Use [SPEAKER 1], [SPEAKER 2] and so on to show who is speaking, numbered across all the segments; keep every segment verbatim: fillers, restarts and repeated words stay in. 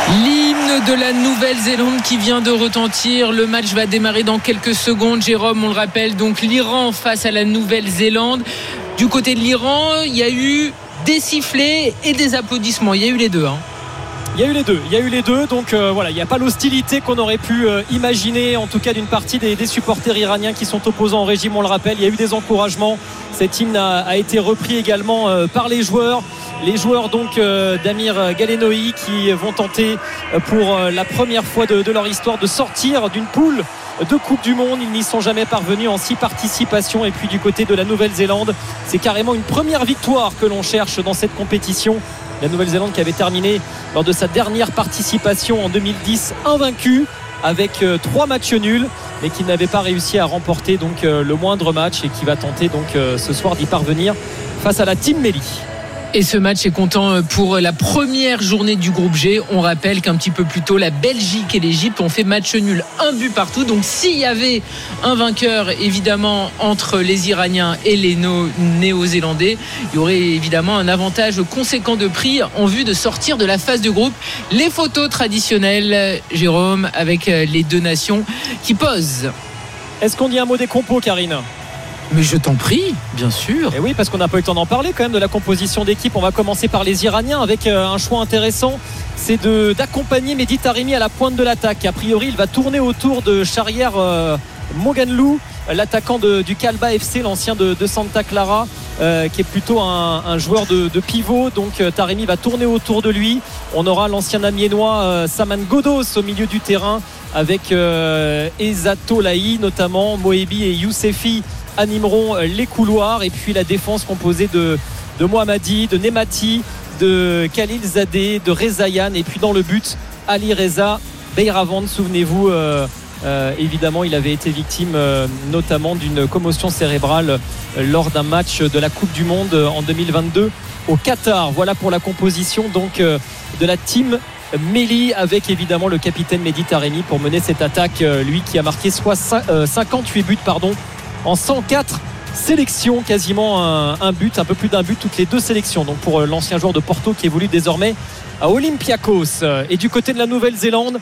[SPEAKER 1] L'hymne de la Nouvelle-Zélande qui vient de retentir. Le match va démarrer dans quelques secondes. Jérôme, on le rappelle, donc l'Iran face à la Nouvelle-Zélande. Du côté de l'Iran, il y a eu des sifflets et des applaudissements. Il y a eu les deux. Hein.
[SPEAKER 2] Il y a eu les deux, il y a eu les deux, donc euh, voilà, il n'y a pas l'hostilité qu'on aurait pu euh, imaginer, en tout cas d'une partie des, des supporters iraniens qui sont opposants au régime, on le rappelle. Il y a eu des encouragements. Cet hymne a, a été repris également euh, par les joueurs. Les joueurs donc euh, d'Amir Galenoï qui vont tenter euh, pour euh, la première fois de, de leur histoire de sortir d'une poule de Coupe du Monde. Ils n'y sont jamais parvenus en six participations. Et puis du côté de la Nouvelle-Zélande, c'est carrément une première victoire que l'on cherche dans cette compétition. La Nouvelle-Zélande qui avait terminé lors de sa dernière participation en deux mille dix invaincue avec euh, trois matchs nuls, mais qui n'avait pas réussi à remporter donc euh, le moindre match et qui va tenter donc euh, ce soir d'y parvenir face à la Team Melli.
[SPEAKER 1] Et ce match est comptant pour la première journée du groupe G. On rappelle qu'un petit peu plus tôt, la Belgique et l'Égypte ont fait match nul, un but partout. Donc s'il y avait un vainqueur évidemment entre les Iraniens et les Néo-Zélandais, il y aurait évidemment un avantage conséquent de prix en vue de sortir de la phase de groupe. Les photos traditionnelles, Jérôme, avec les deux nations qui posent.
[SPEAKER 2] Est-ce qu'on dit un mot des compos, Karine ?
[SPEAKER 1] Mais je t'en prie, bien sûr.
[SPEAKER 2] Et oui, parce qu'on n'a pas eu le temps d'en parler quand même de la composition d'équipe. On va commencer par les Iraniens avec un choix intéressant. C'est de, d'accompagner Mehdi Taremi à la pointe de l'attaque. A priori, il va tourner autour de Shahriar euh, Moganlou, l'attaquant de, du Kalba F C, l'ancien de, de Santa Clara, euh, qui est plutôt un, un joueur de, de pivot. Donc euh, Taremi va tourner autour de lui. On aura l'ancien amiénois euh, Saman Ghoddos au milieu du terrain avec euh, Ezato Lahi notamment. Moebi et Youssefi animeront les couloirs, et puis la défense composée de, de Mohammadi, de Nemati, de Khalil Zadeh, de Rezayan, et puis dans le but Ali Reza Beiravand. Souvenez-vous euh, euh, évidemment il avait été victime euh, notamment d'une commotion cérébrale euh, lors d'un match de la Coupe du Monde euh, en deux mille vingt-deux au Qatar. Voilà pour la composition donc euh, de la team Melli, avec évidemment le capitaine Mehdi Taremi pour mener cette attaque, euh, lui qui a marqué cinquante-huit buts pardon en cent quatre sélections, quasiment un, un but, un peu plus d'un but toutes les deux sélections. Donc pour l'ancien joueur de Porto qui évolue désormais à Olympiakos. Et du côté de la Nouvelle-Zélande,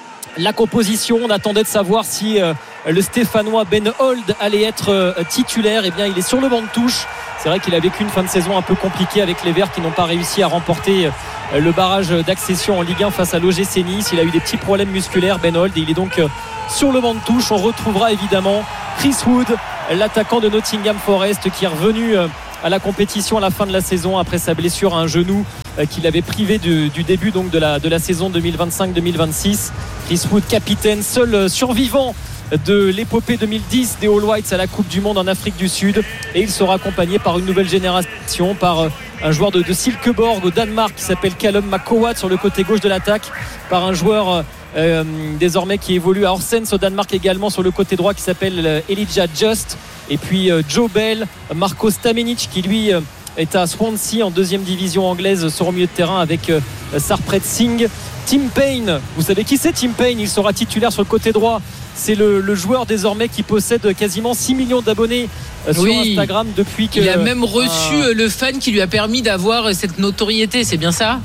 [SPEAKER 2] la composition, on attendait de savoir si euh, le Stéphanois Ben Holt allait être euh, titulaire. Eh bien, il est sur le banc de touche. C'est vrai qu'il a vécu une fin de saison un peu compliquée avec les Verts qui n'ont pas réussi à remporter euh, le barrage d'accession en Ligue un face à l'O G C Nice. Il a eu des petits problèmes musculaires, Ben Holt, et il est donc euh, sur le banc de touche. On retrouvera évidemment Chris Wood, l'attaquant de Nottingham Forest, qui est revenu euh, à la compétition à la fin de la saison après sa blessure à un genou euh, qui l'avait privé du, du début donc de la, de la saison deux mille vingt-cinq deux mille vingt-six. Chris Wood, capitaine, seul euh, survivant de l'épopée deux mille dix des All Whites à la Coupe du Monde en Afrique du Sud, et il sera accompagné par une nouvelle génération, par euh, un joueur de, de Silkeborg au Danemark qui s'appelle Callum McCowat sur le côté gauche de l'attaque, par un joueur euh, Euh, désormais qui évolue à Horsens au Danemark également sur le côté droit qui s'appelle euh, Elijah Just, et puis euh, Joe Bell, Marco Stamenic qui lui euh, est à Swansea en deuxième division anglaise sur le milieu de terrain avec euh, Sarpreet Singh. Tim Payne, vous savez qui c'est Tim Payne? Il sera titulaire sur le côté droit. C'est le, le joueur désormais qui possède quasiment six millions d'abonnés euh, sur oui. Instagram depuis que...
[SPEAKER 1] Il a même reçu euh, le fan qui lui a permis d'avoir cette notoriété, c'est bien ça?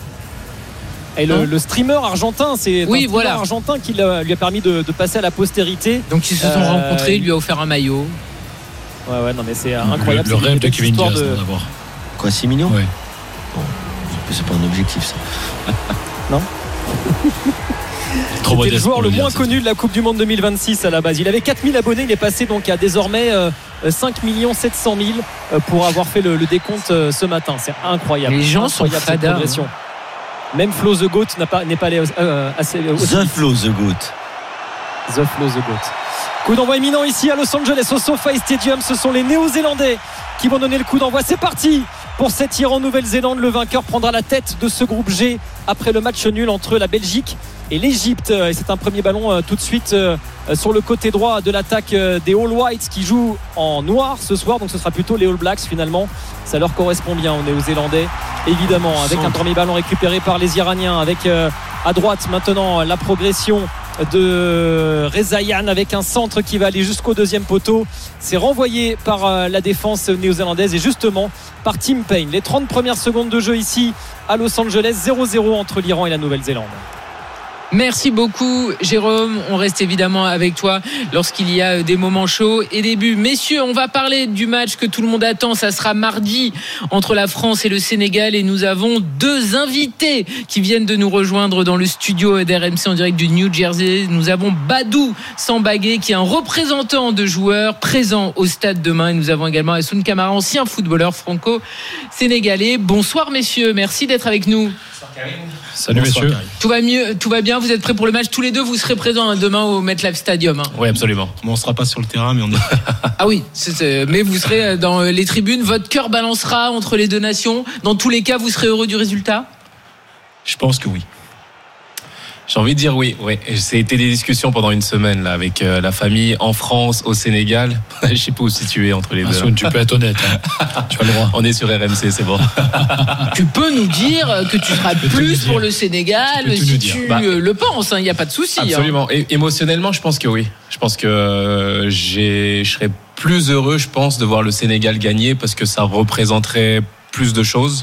[SPEAKER 2] Et le, le streamer argentin, c'est
[SPEAKER 1] oui,
[SPEAKER 2] un
[SPEAKER 1] voilà.
[SPEAKER 2] argentin qui l'a, lui a permis de, de passer à la postérité.
[SPEAKER 1] Donc ils se sont euh, rencontrés, il lui a offert un maillot.
[SPEAKER 2] Ouais, ouais, non, mais c'est incroyable.
[SPEAKER 3] Le, le
[SPEAKER 2] c'est
[SPEAKER 3] rêve de Kevin Diaz
[SPEAKER 2] de...
[SPEAKER 3] d'avoir.
[SPEAKER 4] Quoi, six millions?
[SPEAKER 3] Ouais.
[SPEAKER 4] Bon, c'est pas un objectif, ça.
[SPEAKER 2] Non.
[SPEAKER 3] Trop
[SPEAKER 2] C'était le joueur le, le moins
[SPEAKER 3] dire,
[SPEAKER 2] connu de la Coupe du Monde deux mille vingt-six à la base. Il avait quatre mille abonnés, il est passé donc à désormais euh, cinq millions sept cent mille euh, pour avoir fait le, le décompte euh, ce matin. C'est incroyable.
[SPEAKER 1] Les gens
[SPEAKER 2] incroyable,
[SPEAKER 1] sont fadas.
[SPEAKER 2] Même Flo The Goat n'a pas, n'est pas allé euh, assez. Euh,
[SPEAKER 4] The Flo The Goat.
[SPEAKER 2] The Flo The Goat. Coup d'envoi imminent ici à Los Angeles au SoFi Stadium. Ce sont les Néo-Zélandais qui vont donner le coup d'envoi. C'est parti pour cet Iran-Nouvelle-Zélande. Le vainqueur prendra la tête de ce groupe G après le match nul entre la Belgique et l'Égypte. Et c'est un premier ballon euh, tout de suite euh, sur le côté droit de l'attaque euh, des All Whites qui jouent en noir ce soir. Donc ce sera plutôt les All Blacks finalement. Ça leur correspond bien aux Néo-Zélandais, évidemment, avec un premier ballon récupéré par les Iraniens, avec euh, à droite maintenant la progression de Rezayan avec un centre qui va aller jusqu'au deuxième poteau. C'est renvoyé par euh, la défense néo-zélandaise et justement par Tim Payne. Les trente premières secondes de jeu ici à Los Angeles, zéro zéro entre l'Iran et la Nouvelle-Zélande.
[SPEAKER 1] Merci beaucoup Jérôme, on reste évidemment avec toi lorsqu'il y a des moments chauds et des buts. Messieurs, on va parler du match que tout le monde attend, ça sera mardi entre la France et le Sénégal et nous avons deux invités qui viennent de nous rejoindre dans le studio d'R M C en direct du New Jersey. Nous avons Badou Sambagué qui est un représentant de joueurs présents au stade demain et nous avons également Hassoun Camara, ancien footballeur franco-sénégalais. Bonsoir messieurs, merci d'être avec nous.
[SPEAKER 3] Salut Bonsoir, messieurs.
[SPEAKER 1] Tout va mieux, tout va bien. Vous êtes prêts pour le match tous les deux. Vous serez présents hein, demain au MetLife Stadium. Hein.
[SPEAKER 3] Oui, absolument.
[SPEAKER 5] Bon, on sera pas sur le terrain, mais on est.
[SPEAKER 1] Ah oui, c'est, c'est, mais vous serez dans les tribunes. Votre cœur balancera entre les deux nations. Dans tous les cas, vous serez heureux du résultat.
[SPEAKER 5] Je pense que oui.
[SPEAKER 3] J'ai envie de dire oui, oui. C'était des discussions pendant une semaine là, avec euh, la famille en France, au Sénégal. Je sais pas où situer entre les deux.
[SPEAKER 6] Assoun, tu peux être honnête. Hein. Tu as le droit.
[SPEAKER 3] On est sur R M C, c'est bon.
[SPEAKER 1] Tu peux nous dire que tu seras plus pour le Sénégal si tu bah, le penses. Il n'y a pas de souci.
[SPEAKER 3] Absolument.
[SPEAKER 1] Hein.
[SPEAKER 3] Et émotionnellement, je pense que oui. Je pense que euh, j'ai, je serais plus heureux, je pense, de voir le Sénégal gagner parce que ça représenterait plus de choses.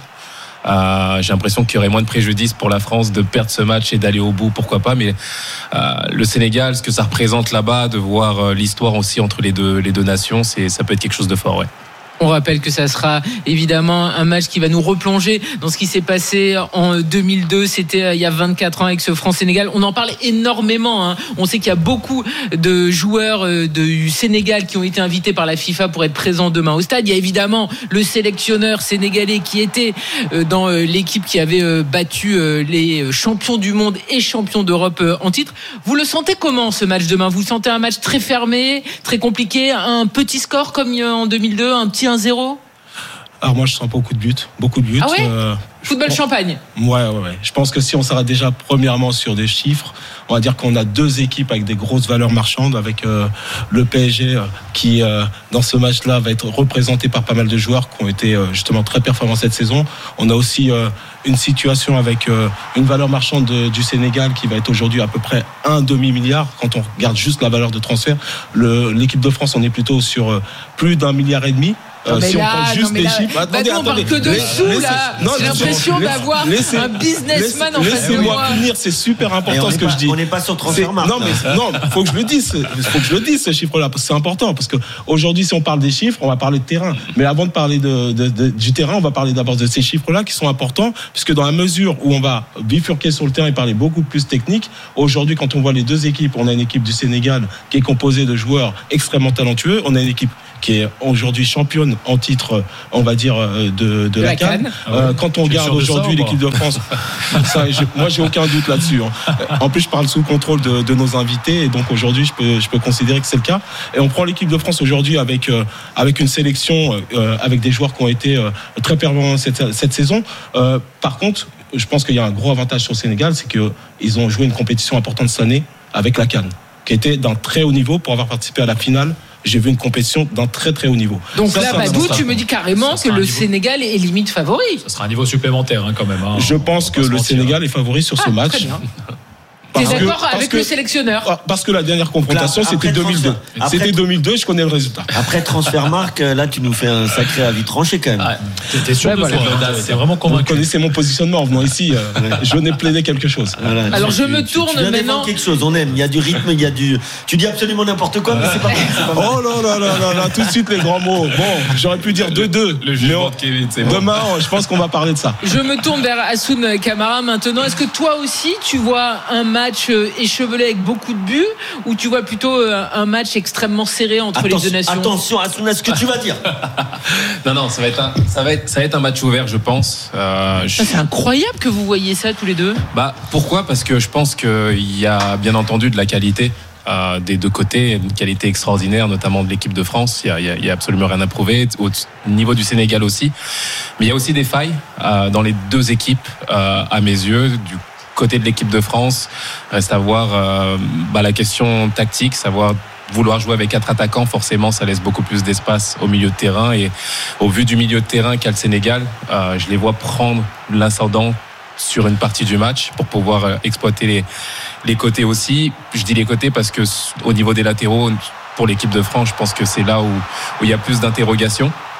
[SPEAKER 3] Euh, j'ai l'impression qu'il y aurait moins de préjudice pour la France de perdre ce match et d'aller au bout, pourquoi pas. Mais euh, le Sénégal, ce que ça représente là-bas, de voir euh, l'histoire aussi entre les deux, les deux nations, c'est, ça peut être quelque chose de fort, ouais.
[SPEAKER 1] On rappelle que ça sera évidemment un match qui va nous replonger dans ce qui s'est passé en deux mille deux. C'était il y a vingt-quatre ans avec ce France-Sénégal. On en parle énormément. Hein. On sait qu'il y a beaucoup de joueurs du Sénégal qui ont été invités par la FIFA pour être présents demain au stade. Il y a évidemment le sélectionneur sénégalais qui était dans l'équipe qui avait battu les champions du monde et champions d'Europe en titre. Vous le sentez comment ce match demain ? Vous sentez un match très fermé, très compliqué, un petit score comme en deux mille deux, un petit un zéro?
[SPEAKER 5] Alors moi je sens beaucoup de buts, beaucoup de buts.
[SPEAKER 1] Ah ouais
[SPEAKER 5] euh,
[SPEAKER 1] Football
[SPEAKER 5] pense...
[SPEAKER 1] champagne.
[SPEAKER 5] Ouais, ouais, ouais. Je pense que si on s'arrête déjà premièrement sur des chiffres, on va dire qu'on a deux équipes avec des grosses valeurs marchandes, avec euh, le P S G euh, qui euh, dans ce match-là va être représenté par pas mal de joueurs qui ont été euh, justement très performants cette saison. On a aussi euh, une situation avec euh, une valeur marchande de, du Sénégal qui va être aujourd'hui à peu près un demi-milliard quand on regarde juste la valeur de transfert. Le, l'équipe de France, on est plutôt sur euh, plus d'un milliard et demi.
[SPEAKER 1] Euh, si
[SPEAKER 5] là,
[SPEAKER 1] on prend juste
[SPEAKER 5] les chiffres,
[SPEAKER 1] bah attendez, on parle que de sous là. J'ai l'impression laissez, d'avoir laissez, un businessman laissez, en face de moi.
[SPEAKER 5] Finir, c'est super important ce que
[SPEAKER 7] pas,
[SPEAKER 5] je dis.
[SPEAKER 7] On n'est pas sur Transfermarkt.
[SPEAKER 5] Non, mais non, faut que je le dise. Faut que je le dise ces chiffres-là, parce que c'est important. Parce que aujourd'hui, si on parle des chiffres, on va parler de terrain. Mais avant de parler de, de, de, du terrain, on va parler d'abord de ces chiffres-là qui sont importants, puisque dans la mesure où on va bifurquer sur le terrain et parler beaucoup plus technique, aujourd'hui, quand on voit les deux équipes, on a une équipe du Sénégal qui est composée de joueurs extrêmement talentueux. On a une équipe qui est aujourd'hui championne en titre, on va dire, de, de, de la, la CAN. Euh, quand on regarde aujourd'hui ça, l'équipe de France, ça, je, moi j'ai aucun doute là-dessus. Hein. En plus, je parle sous contrôle de, de nos invités, et donc aujourd'hui, je peux, je peux considérer que c'est le cas. Et on prend l'équipe de France aujourd'hui avec, euh, avec une sélection, euh, avec des joueurs qui ont été euh, très performants cette, cette saison. Euh, par contre, je pense qu'il y a un gros avantage sur le Sénégal, c'est qu'ils ont joué une compétition importante cette année avec la CAN, qui était d'un très haut niveau pour avoir participé à la finale. J'ai vu une compétition d'un très très haut niveau.
[SPEAKER 1] Donc ça, là, Badou, tu me dis carrément que le niveau... Sénégal est limite favori.
[SPEAKER 6] Ça sera un niveau supplémentaire hein, quand même. Hein.
[SPEAKER 5] Je pense que le Sénégal est favori sur
[SPEAKER 1] ah,
[SPEAKER 5] ce match.
[SPEAKER 1] Très bien. T'es d'accord que, avec
[SPEAKER 5] que,
[SPEAKER 1] le sélectionneur?
[SPEAKER 5] Parce que la dernière confrontation, là, c'était deux mille deux. Après, c'était deux mille deux, je connais le résultat.
[SPEAKER 7] Après Transfermarkt, là, tu nous fais un sacré avis tranché quand même. Ah,
[SPEAKER 6] t'es sûr ouais, de voilà. toi, t'es vraiment convaincu.
[SPEAKER 5] Vous connaissez mon positionnement en venant ici. Euh, je n'ai plaidé quelque chose.
[SPEAKER 7] Voilà.
[SPEAKER 1] Alors
[SPEAKER 7] tu,
[SPEAKER 1] je me
[SPEAKER 7] tu,
[SPEAKER 1] tourne
[SPEAKER 7] tu viens
[SPEAKER 1] maintenant.
[SPEAKER 7] quelque chose, on aime. Il y a du rythme, il y a du. Tu dis absolument n'importe quoi, mais c'est pas, c'est pas mal.
[SPEAKER 5] Oh là là là là là, tout de suite les grands mots. Bon, j'aurais pu dire deux deux.
[SPEAKER 3] Le jugement de Kevin, c'est bon.
[SPEAKER 5] Demain, je pense qu'on va parler de ça.
[SPEAKER 1] Je me tourne vers Hassoun Camara maintenant. Est-ce que toi aussi, tu vois un match échevelé avec beaucoup de buts, ou tu vois plutôt un match extrêmement serré entre
[SPEAKER 7] attention,
[SPEAKER 1] les deux nations?
[SPEAKER 7] Attention à ce que tu vas dire.
[SPEAKER 3] Non, non, ça va être un, ça va être, ça va être un match ouvert, je pense. Euh, je...
[SPEAKER 1] C'est incroyable que vous voyez ça tous les deux.
[SPEAKER 3] Bah, pourquoi ? Parce que je pense qu'il y a bien entendu de la qualité. Euh, des deux côtés, une qualité extraordinaire, notamment de l'équipe de France. Il y a, il y a absolument rien à prouver. Au niveau du Sénégal aussi. Mais il y a aussi des failles euh, dans les deux équipes, euh, à mes yeux. Du côté de l'équipe de France, reste à voir euh, bah, la question tactique, savoir vouloir jouer avec quatre attaquants, forcément ça laisse beaucoup plus d'espace au milieu de terrain, et au vu du milieu de terrain qu'a le Sénégal, euh, je les vois prendre l'ascendant sur une partie du match pour pouvoir euh, exploiter les, les côtés aussi. Je dis les côtés parce que au niveau des latéraux, pour l'équipe de France, je pense que c'est là où, où il y a plus d'interrogations.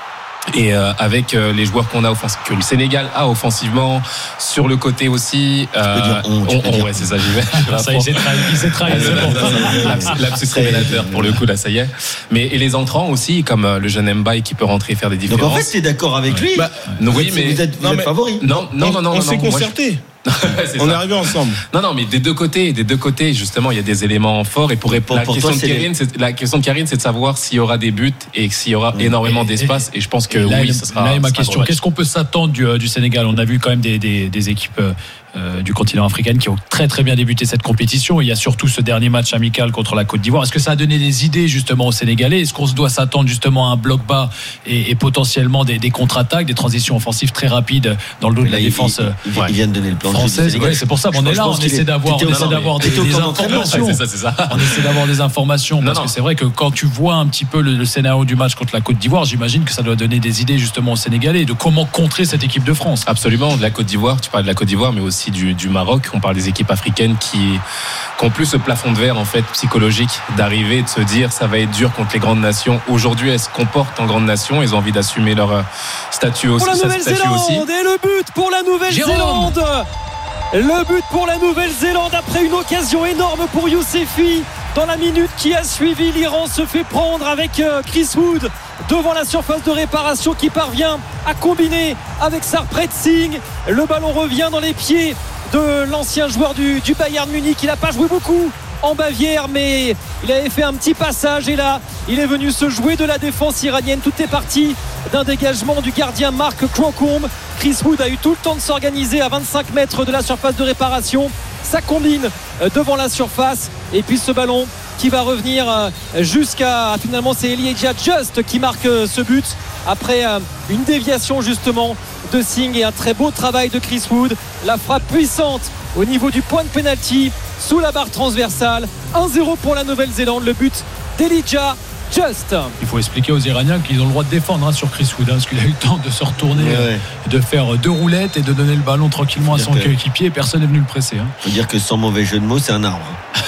[SPEAKER 3] Et euh, avec euh, les joueurs qu'on a offensivement, que le Sénégal a offensivement, sur le côté aussi, euh,
[SPEAKER 4] dire on, tu
[SPEAKER 3] on,
[SPEAKER 4] peux
[SPEAKER 3] on
[SPEAKER 4] dire
[SPEAKER 3] ouais, c'est ça, j'y vais.
[SPEAKER 6] Ça, il s'est trahi, il s'est trahi, c'est bon.
[SPEAKER 3] Lapsus révélateur pour le coup, là, ça y est. Mais et les entrants aussi, comme euh, le jeune Mbaye qui peut rentrer et faire des différences.
[SPEAKER 7] Donc en fait, t'es d'accord avec lui.
[SPEAKER 5] Bah,
[SPEAKER 3] non,
[SPEAKER 7] Vous
[SPEAKER 3] oui,
[SPEAKER 7] êtes-
[SPEAKER 3] mais
[SPEAKER 7] vous êtes, vous
[SPEAKER 5] non,
[SPEAKER 7] êtes
[SPEAKER 5] mais-
[SPEAKER 7] favori.
[SPEAKER 3] non, non, non, non,
[SPEAKER 5] on
[SPEAKER 3] non,
[SPEAKER 5] s'est
[SPEAKER 3] non, moi,
[SPEAKER 5] concerté.
[SPEAKER 3] c'est
[SPEAKER 5] On
[SPEAKER 3] ça.
[SPEAKER 5] est arrivé ensemble.
[SPEAKER 3] Non, non, mais des deux côtés, des deux côtés, justement, il y a des éléments forts. Et pour répondre, la
[SPEAKER 7] pour
[SPEAKER 3] question
[SPEAKER 7] toi,
[SPEAKER 3] de
[SPEAKER 7] c'est
[SPEAKER 3] Karine, c'est la question de Karine, c'est de savoir s'il y aura des buts et s'il y aura énormément
[SPEAKER 6] Et-
[SPEAKER 3] d'espace. Et je pense que
[SPEAKER 6] Et là,
[SPEAKER 3] oui,
[SPEAKER 6] est-
[SPEAKER 3] ce sera.
[SPEAKER 6] là est ma
[SPEAKER 3] ce sera un
[SPEAKER 6] question.
[SPEAKER 3] gros match.
[SPEAKER 6] Qu'est-ce qu'on peut s'attendre du, euh, du Sénégal? On a vu quand même des, des, des équipes euh, euh, du continent africain qui ont très très bien débuté cette compétition. Il y a surtout ce dernier match amical contre la Côte d'Ivoire. Est-ce que ça a donné des idées justement aux Sénégalais? Est-ce qu'on se doit s'attendre justement à un bloc bas et, et potentiellement des, des contre-attaques, des transitions offensives très rapides dans le dos de la
[SPEAKER 7] Là, il-
[SPEAKER 6] défense euh,
[SPEAKER 7] il, il, il vient de donner le plan de jeu du
[SPEAKER 6] française?
[SPEAKER 7] Sénégal.
[SPEAKER 6] Ouais, c'est pour ça.
[SPEAKER 7] Je
[SPEAKER 6] On est
[SPEAKER 7] pense-
[SPEAKER 6] là,
[SPEAKER 7] je
[SPEAKER 6] on
[SPEAKER 7] pense qu'il
[SPEAKER 6] essaie
[SPEAKER 7] est-
[SPEAKER 6] d'avoir,
[SPEAKER 7] t'étais
[SPEAKER 6] on
[SPEAKER 7] au-
[SPEAKER 6] essaie d'avoir des,
[SPEAKER 7] t'étais au
[SPEAKER 6] des
[SPEAKER 7] camp d'entraînement.
[SPEAKER 6] informations.
[SPEAKER 3] Ouais, c'est ça, c'est ça.
[SPEAKER 6] On essaie d'avoir des informations
[SPEAKER 3] Non,
[SPEAKER 6] parce
[SPEAKER 3] non.
[SPEAKER 6] que c'est vrai que quand tu vois un petit peu le, le scénario du match contre la Côte d'Ivoire, j'imagine que ça doit donner des idées justement aux Sénégalais de comment contrer cette équipe de France.
[SPEAKER 3] Absolument, de la Côte d'Ivoire, tu parles de la Côte d'Ivoire, mais aussi du, du Maroc. On parle des équipes africaines qui, qui ont plus ce plafond de verre en fait psychologique d'arriver et de se dire ça va être dur contre les grandes nations. Aujourd'hui, elles se comportent en grandes nations, ils ont envie d'assumer leur euh, statut aussi.
[SPEAKER 2] Pour la
[SPEAKER 3] sa statut
[SPEAKER 2] Nouvelle-Zélande
[SPEAKER 3] aussi.
[SPEAKER 2] et le but pour la Nouvelle-Zélande. Le but pour la Nouvelle-Zélande après une occasion énorme pour Yousefi. Dans la minute qui a suivi, l'Iran se fait prendre avec euh, Chris Wood devant la surface de réparation qui parvient à combiner avec Sarpreet Singh. Le ballon revient dans les pieds de l'ancien joueur du, du Bayern Munich. Il n'a pas joué beaucoup en Bavière, mais il avait fait un petit passage et là il est venu se jouer de la défense iranienne. Tout est parti d'un dégagement du gardien Mark Crocombe. Chris Wood a eu tout le temps de s'organiser à vingt-cinq mètres de la surface de réparation. Ça combine devant la surface et puis ce ballon qui va revenir jusqu'à finalement c'est Elijah Just qui marque ce but après une déviation justement de Singh et un très beau travail de Chris Wood. La frappe puissante au niveau du point de pénalty sous la barre transversale. un zéro pour la Nouvelle-Zélande, le but d'Elijah Just.
[SPEAKER 6] Il faut expliquer aux Iraniens qu'ils ont le droit de défendre hein, sur Chris Wood hein, parce qu'il a eu le temps de se retourner,
[SPEAKER 7] Ouais,
[SPEAKER 6] euh,
[SPEAKER 7] ouais.
[SPEAKER 6] de faire deux roulettes et de donner le ballon tranquillement à son
[SPEAKER 7] C'est-à-dire que-
[SPEAKER 6] coéquipier. Personne n'est venu le presser. Hein.
[SPEAKER 7] Faut dire que sans mauvais jeu de mots, c'est un arbre.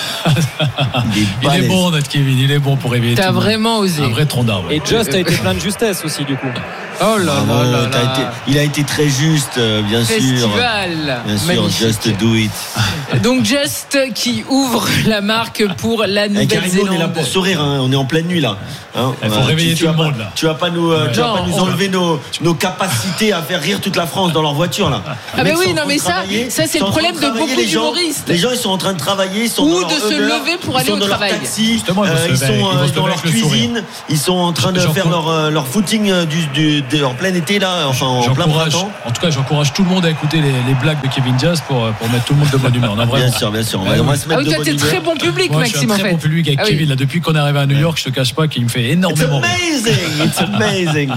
[SPEAKER 7] Il est,
[SPEAKER 6] Il est
[SPEAKER 7] balèze.
[SPEAKER 6] bon notre Kevin, il est bon pour réveiller.
[SPEAKER 1] T'as
[SPEAKER 6] tout le monde.
[SPEAKER 1] vraiment osé.
[SPEAKER 6] Un vrai tronc d'arbre.
[SPEAKER 2] Et Just a été plein de justesse aussi du coup.
[SPEAKER 1] Oh là
[SPEAKER 7] Bravo,
[SPEAKER 1] là là
[SPEAKER 7] t'as
[SPEAKER 1] là.
[SPEAKER 7] été- il a été très juste, euh, bien sûr.
[SPEAKER 1] Festival.
[SPEAKER 7] Bien sûr,
[SPEAKER 1] Magnifique.
[SPEAKER 7] just do it.
[SPEAKER 1] Donc Just qui ouvre la marque pour la
[SPEAKER 7] Eh, Karine, on est là
[SPEAKER 1] Nouvelle-Zélande.
[SPEAKER 7] pour sourire, hein, on est en pleine nuit là. Hein,
[SPEAKER 6] Il faut
[SPEAKER 7] euh,
[SPEAKER 6] réveiller
[SPEAKER 7] tu, tu
[SPEAKER 6] tout le
[SPEAKER 7] vas
[SPEAKER 6] monde,
[SPEAKER 7] pas,
[SPEAKER 6] là.
[SPEAKER 7] Tu vas pas nous, euh, tu vas
[SPEAKER 1] Non,
[SPEAKER 7] pas nous
[SPEAKER 1] on-
[SPEAKER 7] enlever nos, nos capacités à faire rire toute la France dans leur voiture là.
[SPEAKER 1] Ah
[SPEAKER 7] Les
[SPEAKER 1] mais
[SPEAKER 7] mecs
[SPEAKER 1] oui,
[SPEAKER 7] sont en
[SPEAKER 1] non,
[SPEAKER 7] train
[SPEAKER 1] mais
[SPEAKER 7] de
[SPEAKER 1] ça,
[SPEAKER 7] travailler,
[SPEAKER 1] ça, c'est
[SPEAKER 7] ils sont
[SPEAKER 1] le
[SPEAKER 7] en
[SPEAKER 1] problème
[SPEAKER 7] train
[SPEAKER 1] de
[SPEAKER 7] travailler,
[SPEAKER 1] beaucoup
[SPEAKER 7] les gens-
[SPEAKER 1] d'humoristes.
[SPEAKER 7] Les gens ils sont en train de travailler, ils sont
[SPEAKER 1] Ou
[SPEAKER 7] dans leur
[SPEAKER 1] de se
[SPEAKER 7] Uber,
[SPEAKER 1] lever pour
[SPEAKER 7] ils
[SPEAKER 1] aller
[SPEAKER 7] sont
[SPEAKER 1] au
[SPEAKER 7] dans
[SPEAKER 1] travail.
[SPEAKER 7] leur taxi,
[SPEAKER 6] Justement, ils vont
[SPEAKER 7] euh,
[SPEAKER 6] se
[SPEAKER 7] ils
[SPEAKER 6] lever-
[SPEAKER 7] sont
[SPEAKER 6] ils vont
[SPEAKER 7] euh,
[SPEAKER 6] se lever
[SPEAKER 7] dans leur
[SPEAKER 6] avec le sourire.
[SPEAKER 7] cuisine, ils sont en train de
[SPEAKER 6] J'en
[SPEAKER 7] faire
[SPEAKER 6] cours-
[SPEAKER 7] leur, euh, leur footing euh, du, du, de- en plein été là, enfin en plein
[SPEAKER 6] J'encourage,
[SPEAKER 7] printemps.
[SPEAKER 6] en tout cas, j'encourage tout le monde à écouter les, les blagues de Kevin Diaz pour, euh, pour mettre tout le monde de bonne humeur. Non, vraiment.
[SPEAKER 7] Bien sûr, bien sûr, on va,
[SPEAKER 6] Ah
[SPEAKER 7] on va
[SPEAKER 6] oui.
[SPEAKER 7] se
[SPEAKER 1] Ah
[SPEAKER 7] mettre
[SPEAKER 1] oui,
[SPEAKER 7] de
[SPEAKER 1] toi
[SPEAKER 7] bonne
[SPEAKER 1] t'es
[SPEAKER 7] humeur.
[SPEAKER 1] très bon public,
[SPEAKER 6] Moi, je suis
[SPEAKER 1] Maxime,
[SPEAKER 6] un
[SPEAKER 1] en
[SPEAKER 6] très
[SPEAKER 1] fait.
[SPEAKER 6] bon public avec
[SPEAKER 1] Ah oui.
[SPEAKER 6] Kevin. Là, depuis qu'on est arrivé à New York, je te cache pas qu'il me fait
[SPEAKER 7] It's
[SPEAKER 6] énormément rire.
[SPEAKER 7] amazing, it's amazing.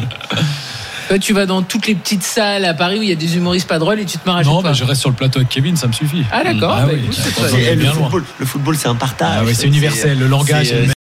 [SPEAKER 1] Toi, tu vas dans toutes les petites salles à Paris où il y a des humoristes pas drôles et tu te marres à chaque
[SPEAKER 6] Non,
[SPEAKER 1] fois.
[SPEAKER 6] mais je reste sur le plateau avec Kevin, ça me suffit.
[SPEAKER 1] Ah d'accord,
[SPEAKER 6] Ah
[SPEAKER 1] bah,
[SPEAKER 6] oui,
[SPEAKER 1] écoute,
[SPEAKER 6] tiens,
[SPEAKER 1] c'est
[SPEAKER 6] quand
[SPEAKER 1] très
[SPEAKER 6] on
[SPEAKER 1] bien.
[SPEAKER 6] est
[SPEAKER 7] Et le
[SPEAKER 6] bien loin.
[SPEAKER 7] football, le football, c'est un partage.
[SPEAKER 6] Ah oui, c'est universel, le langage
[SPEAKER 7] c'est,
[SPEAKER 6] est le même.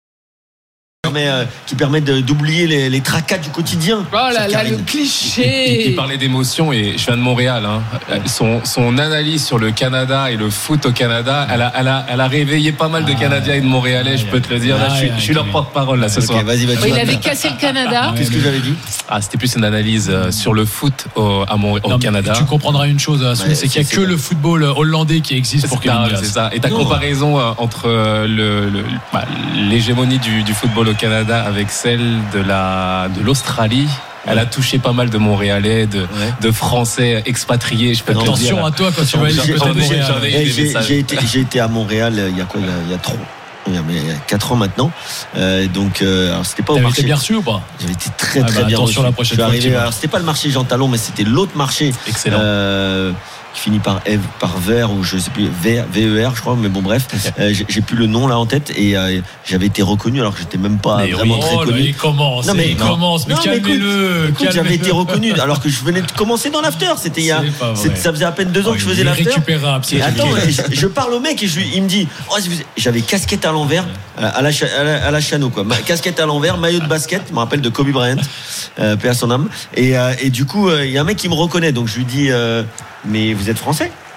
[SPEAKER 7] qui permet, euh, qui permet de- d'oublier les, les tracas du quotidien.
[SPEAKER 1] Oh là
[SPEAKER 7] Chère
[SPEAKER 1] là, le
[SPEAKER 7] Karine.
[SPEAKER 3] Il, il
[SPEAKER 1] cliché.
[SPEAKER 3] parlait d'émotion et je viens de Montréal. Hein. Son, son analyse sur le Canada et le foot au Canada, elle a, elle a, elle a réveillé pas mal de Canadiens et de Montréalais, je peux te le dire. Là, je suis, je suis leur porte-parole là ce
[SPEAKER 7] Ok,
[SPEAKER 3] soir.
[SPEAKER 7] vas-y, vas-y.
[SPEAKER 1] Ouais, il avait cassé le Canada.
[SPEAKER 7] Qu'est-ce que j'avais dit?
[SPEAKER 3] Ah, c'était plus une analyse euh, sur le foot au, à Mont- au
[SPEAKER 6] Non, mais
[SPEAKER 3] Canada.
[SPEAKER 6] Tu comprendras une chose, Assoun,
[SPEAKER 7] Ouais,
[SPEAKER 6] c'est qu'il n'y a
[SPEAKER 7] c'est-
[SPEAKER 6] que
[SPEAKER 7] c'est-
[SPEAKER 6] le football hollandais qui existe pour
[SPEAKER 3] C'est
[SPEAKER 6] Kevin
[SPEAKER 3] ça,
[SPEAKER 6] Diaz.
[SPEAKER 3] c'est ça. Et ta
[SPEAKER 7] Non.
[SPEAKER 3] comparaison euh, entre euh, le, le- bah, l'hégémonie du, du football au Canada avec celle de la de l'Australie, elle a touché pas mal de Montréalais, de,
[SPEAKER 7] Ouais.
[SPEAKER 3] de Français expatriés. Je peux te le
[SPEAKER 6] Attention
[SPEAKER 3] dire.
[SPEAKER 6] à toi quand tu vas
[SPEAKER 3] J'ai-
[SPEAKER 6] aller du côté de
[SPEAKER 3] j'ai-
[SPEAKER 6] Montréal.
[SPEAKER 3] j'en ai-
[SPEAKER 7] Eh,
[SPEAKER 3] des
[SPEAKER 7] j'ai,
[SPEAKER 3] messages.
[SPEAKER 7] j'ai été, j'ai été à Montréal euh, il y a quoi? Il y a, il y a trop. Il y a, il y a quatre ans maintenant. Euh, donc, euh, alors c'était pas au
[SPEAKER 6] T'avais
[SPEAKER 7] marché.
[SPEAKER 6] été bien reçu ou pas?
[SPEAKER 7] J'avais été très
[SPEAKER 6] Ah
[SPEAKER 7] très
[SPEAKER 6] bah,
[SPEAKER 7] bien
[SPEAKER 6] attention
[SPEAKER 7] reçu.
[SPEAKER 6] la prochaine
[SPEAKER 7] Je suis
[SPEAKER 6] fois que
[SPEAKER 7] arrivé,
[SPEAKER 6] tu vas.
[SPEAKER 7] alors c'était pas le marché Jean Talon, mais c'était l'autre marché.
[SPEAKER 3] Excellent.
[SPEAKER 7] Euh, qui finit par Eve, par Vert ou je sais plus V E R je crois, mais bon bref, euh, j'ai, j'ai plus le nom là en tête et euh, j'avais été reconnu alors que j'étais même pas
[SPEAKER 3] Mais
[SPEAKER 7] vraiment
[SPEAKER 3] oui.
[SPEAKER 7] très
[SPEAKER 6] Oh là,
[SPEAKER 7] connu.
[SPEAKER 6] il commence,
[SPEAKER 7] Non, mais-
[SPEAKER 6] il
[SPEAKER 7] non.
[SPEAKER 6] commence, mais
[SPEAKER 7] Non, mais
[SPEAKER 6] calmez-le,
[SPEAKER 7] Écoute, j'avais
[SPEAKER 6] calmez-le.
[SPEAKER 7] été reconnu alors que je venais de commencer dans l'after. C'était il y a,
[SPEAKER 6] C'est pas vrai.
[SPEAKER 7] c'est- ça faisait à peine deux ans
[SPEAKER 6] Oh,
[SPEAKER 7] que je
[SPEAKER 6] il
[SPEAKER 7] faisais
[SPEAKER 6] est
[SPEAKER 7] l'after.
[SPEAKER 6] récupérable, c'est
[SPEAKER 7] Et attends,
[SPEAKER 6] compliqué.
[SPEAKER 7] et je, je parle au mec et je, lui- il me dit, oh, si vous- j'avais casquette à l'envers, euh, à la, cha- à la, à la Chano quoi, Ma- casquette à l'envers, maillot de basket, je me rappelle de Kobe Bryant, euh, paix à son âme. Et, euh, et du coup, euh, il y a un mec qui me reconnaît, donc je lui dis, euh, mais vous êtes français?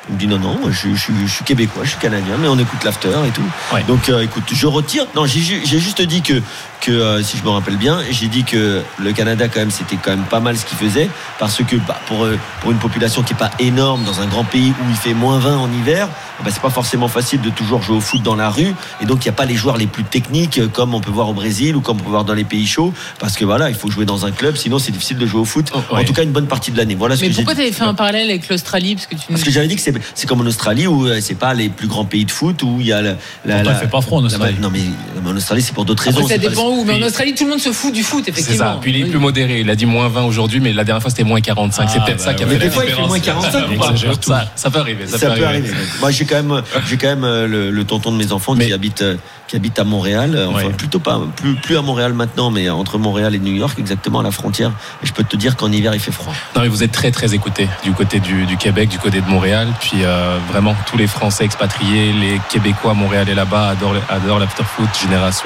[SPEAKER 7] Il me dit non, non, moi, je, je, je suis québécois, je suis canadien, mais on écoute l'after et tout.
[SPEAKER 3] Ouais.
[SPEAKER 7] Donc, euh, écoute, je retire. Non, j'ai, j'ai juste dit que, que euh, si je me rappelle bien, j'ai dit que le Canada, quand même, c'était quand même pas mal ce qu'il faisait, parce que bah, pour, euh, pour une population qui est pas énorme, dans un grand pays où il fait moins vingt en hiver, bah, c'est pas forcément facile de toujours jouer au foot dans la rue, et donc il n'y a pas les joueurs les plus techniques comme on peut voir au Brésil ou comme on peut voir dans les pays chauds, parce que voilà, il faut jouer dans un club, sinon c'est difficile de jouer au foot.
[SPEAKER 3] Oh, ouais.
[SPEAKER 7] En tout cas, une bonne partie de l'année. Voilà ce
[SPEAKER 1] Mais
[SPEAKER 7] que
[SPEAKER 1] pourquoi
[SPEAKER 7] j'ai
[SPEAKER 1] tu avais
[SPEAKER 7] dit.
[SPEAKER 1] fait un parallèle avec l'Australie parce que, tu...
[SPEAKER 7] Parce que j'avais dit que c'est, c'est comme en Australie où euh, c'est pas les plus grands pays de foot où il y a la, la,
[SPEAKER 6] Pourtant,
[SPEAKER 7] la-
[SPEAKER 6] il fait pas froid en Australie.
[SPEAKER 7] la- non, mais, non, mais en Australie c'est pour d'autres
[SPEAKER 1] Après,
[SPEAKER 7] raisons.
[SPEAKER 1] ça
[SPEAKER 7] c'est pas-
[SPEAKER 1] dépend où, mais en
[SPEAKER 3] Puis-
[SPEAKER 1] Australie, tout le monde se fout du foot,
[SPEAKER 3] C'est
[SPEAKER 1] effectivement.
[SPEAKER 3] ça. Puis il est
[SPEAKER 1] Oui.
[SPEAKER 3] plus modéré. Il a dit moins vingt aujourd'hui, mais la dernière fois c'était moins quarante-cinq.
[SPEAKER 6] Ah,
[SPEAKER 3] c'est peut-être
[SPEAKER 6] bah
[SPEAKER 3] ça qui a
[SPEAKER 6] ouais.
[SPEAKER 3] fait
[SPEAKER 7] Mais
[SPEAKER 3] la
[SPEAKER 7] des fois, il fait
[SPEAKER 3] différence.
[SPEAKER 7] moins quarante-cinq ou
[SPEAKER 6] Il
[SPEAKER 7] pas
[SPEAKER 6] exagère tout.
[SPEAKER 3] Ça, ça peut arriver. Ça,
[SPEAKER 7] Ça
[SPEAKER 3] peut
[SPEAKER 7] peut
[SPEAKER 3] arriver.
[SPEAKER 7] arriver. Moi, j'ai quand même, j'ai quand même euh, le, le tonton de mes enfants
[SPEAKER 3] Mais-
[SPEAKER 7] qui habite, euh, qui habite à Montréal. euh, Enfin,
[SPEAKER 3] Ouais.
[SPEAKER 7] plutôt pas, plus, plus à Montréal maintenant, mais entre Montréal et New York, exactement à la frontière. Et je peux te dire qu'en hiver, il fait froid.
[SPEAKER 3] Non, mais vous êtes très très écoutés du côté du, du Québec, du côté de Montréal. Puis euh, vraiment tous les Français expatriés, les Québécois à Montréal et là-bas adorent, adorent l'after-foot génération.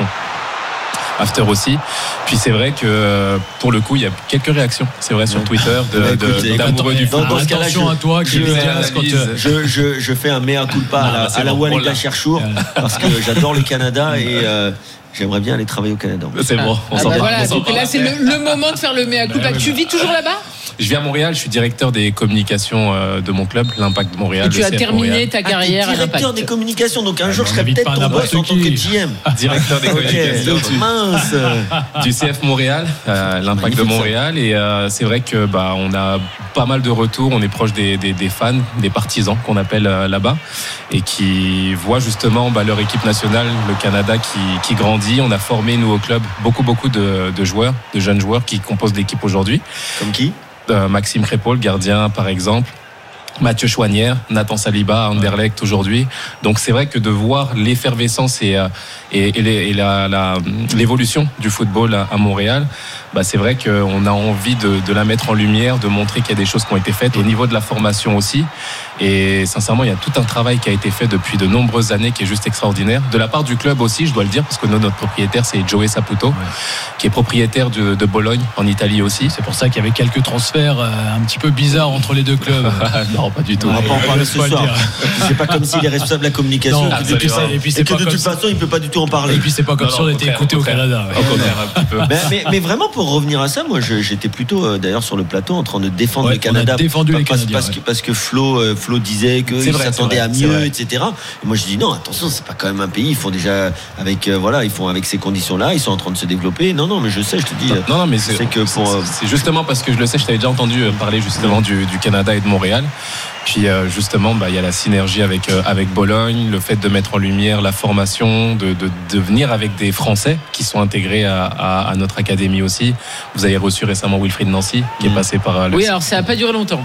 [SPEAKER 3] After aussi. Puis c'est vrai que pour le coup, il y a quelques réactions. C'est vrai sur Twitter de,
[SPEAKER 7] Bah,
[SPEAKER 3] de-
[SPEAKER 7] écoute,
[SPEAKER 3] d'amoureux du
[SPEAKER 7] dans-
[SPEAKER 3] foot.
[SPEAKER 7] dans ce cas-là,
[SPEAKER 6] Attention
[SPEAKER 7] je-
[SPEAKER 6] à toi qui
[SPEAKER 7] je-
[SPEAKER 6] les gaz quand
[SPEAKER 3] analyse.
[SPEAKER 6] euh,
[SPEAKER 7] Je, je, je fais un mea culpa à la,
[SPEAKER 3] Ah, c'est
[SPEAKER 7] à la
[SPEAKER 3] bon,
[SPEAKER 7] Walida
[SPEAKER 3] on l'a.
[SPEAKER 7] Cherchour parce que j'adore le Canada et euh, j'aimerais bien aller travailler au Canada.
[SPEAKER 3] C'est bon, on
[SPEAKER 1] Ah
[SPEAKER 3] s'en
[SPEAKER 1] bah
[SPEAKER 3] parle.
[SPEAKER 1] voilà,
[SPEAKER 3] on s'en
[SPEAKER 1] donc
[SPEAKER 3] parle
[SPEAKER 1] là c'est
[SPEAKER 3] après.
[SPEAKER 1] le, le moment de faire le mea culpa. Tu vis toujours là-bas?
[SPEAKER 3] Je vis à Montréal, je suis directeur des communications euh, de mon club, l'Impact de Montréal.
[SPEAKER 1] Et tu
[SPEAKER 3] le
[SPEAKER 1] as
[SPEAKER 3] C F
[SPEAKER 1] terminé
[SPEAKER 3] Montréal.
[SPEAKER 1] ta
[SPEAKER 7] Ah, t'es
[SPEAKER 1] carrière à
[SPEAKER 7] directeur
[SPEAKER 1] l'Impact.
[SPEAKER 7] des communications, donc un jour
[SPEAKER 6] on
[SPEAKER 7] je serai
[SPEAKER 6] n'invite
[SPEAKER 7] peut-être
[SPEAKER 6] pas
[SPEAKER 7] ton
[SPEAKER 6] n'importe
[SPEAKER 7] boss en tant que
[SPEAKER 6] qui.
[SPEAKER 7] G M.
[SPEAKER 3] Directeur des
[SPEAKER 7] Ok,
[SPEAKER 3] communications
[SPEAKER 7] mince.
[SPEAKER 3] du C F Montréal, euh, l'Impact
[SPEAKER 7] Magnifique,
[SPEAKER 3] de
[SPEAKER 7] ça.
[SPEAKER 3] Montréal. Et euh, c'est vrai que bah on a pas mal de retours. On est proche des, des, des fans, des partisans qu'on appelle euh, là-bas, et qui voient justement bah, leur équipe nationale, le Canada, qui, qui grandit. On a formé nous au club beaucoup beaucoup de, de joueurs, de jeunes joueurs qui composent l'équipe aujourd'hui.
[SPEAKER 7] Comme qui?
[SPEAKER 3] Euh, Maxime Crépeau, gardien par exemple. Mathieu Chouanière, Nathan Saliba, Anderlecht aujourd'hui. Donc c'est vrai que de voir l'effervescence et, euh, et, et, les- et la, la, l'évolution du football à, à Montréal, bah c'est vrai qu'on a envie de, de la mettre en lumière, de montrer qu'il y a des choses qui ont été faites au niveau de la formation aussi. Et sincèrement, il y a tout un travail qui a été fait depuis de nombreuses années qui est juste extraordinaire. De la part du club aussi, je dois le dire, parce que nous, notre propriétaire, c'est Joey Saputo, qui est propriétaire de, de Bologne en Italie aussi.
[SPEAKER 6] c'est pour ça qu'il y avait quelques transferts euh, un petit peu bizarres entre les deux clubs.
[SPEAKER 3] Non, pas du tout.
[SPEAKER 7] On va
[SPEAKER 6] Ouais,
[SPEAKER 7] pas en parler
[SPEAKER 6] laisse
[SPEAKER 7] ce
[SPEAKER 6] pas le
[SPEAKER 7] soir.
[SPEAKER 6] dire.
[SPEAKER 7] C'est pas comme s'il est responsable de la communication
[SPEAKER 6] Non,
[SPEAKER 7] et que de,
[SPEAKER 6] et puis
[SPEAKER 7] toute-
[SPEAKER 6] c'est- et puis c'est
[SPEAKER 7] et que
[SPEAKER 6] pas
[SPEAKER 7] de
[SPEAKER 6] comme
[SPEAKER 7] toute
[SPEAKER 6] ça.
[SPEAKER 7] façon il peut pas du tout en parler.
[SPEAKER 6] Et puis c'est pas comme
[SPEAKER 3] Non,
[SPEAKER 6] si
[SPEAKER 3] non,
[SPEAKER 6] on
[SPEAKER 3] au
[SPEAKER 6] était
[SPEAKER 3] contraire,
[SPEAKER 6] écouté
[SPEAKER 3] au
[SPEAKER 6] au
[SPEAKER 3] contraire.
[SPEAKER 6] Canada. ouais.
[SPEAKER 3] Au contraire, un petit peu.
[SPEAKER 7] Mais, mais, mais vraiment pour revenir à ça, moi je- j'étais plutôt euh, d'ailleurs sur le plateau en train de défendre
[SPEAKER 6] Ouais,
[SPEAKER 7] le Canada.
[SPEAKER 6] on a défendu les
[SPEAKER 7] parce,
[SPEAKER 6] Canadiens,
[SPEAKER 7] parce que
[SPEAKER 6] ouais.
[SPEAKER 7] parce que Flo euh, Flo disait
[SPEAKER 3] C'est
[SPEAKER 7] qu'il
[SPEAKER 3] vrai,
[SPEAKER 7] s'attendait
[SPEAKER 3] c'est
[SPEAKER 7] à
[SPEAKER 3] vrai, c'est
[SPEAKER 7] mieux,
[SPEAKER 3] vrai.
[SPEAKER 7] et cetera. Et moi je dis non, attention, c'est pas quand même un pays. Ils font déjà avec euh, voilà, ils font avec ces conditions-là, ils sont en train de se développer. Non non, mais je sais, je te dis. euh,
[SPEAKER 3] Non, non, mais
[SPEAKER 7] je
[SPEAKER 3] c'est
[SPEAKER 7] sais que pour euh,
[SPEAKER 3] c'est justement parce que je le sais, je t'avais déjà entendu euh, parler justement du, du Canada et de Montréal. Puis euh, justement, bah, il y a la synergie avec euh, avec Bologne, le fait de mettre en lumière la formation, de, de, de venir avec des Français qui sont intégrés à, à, à notre académie aussi. Vous avez reçu récemment Wilfried Nancy, qui est passé par euh, le.
[SPEAKER 1] Oui, alors ça n'a pas duré longtemps.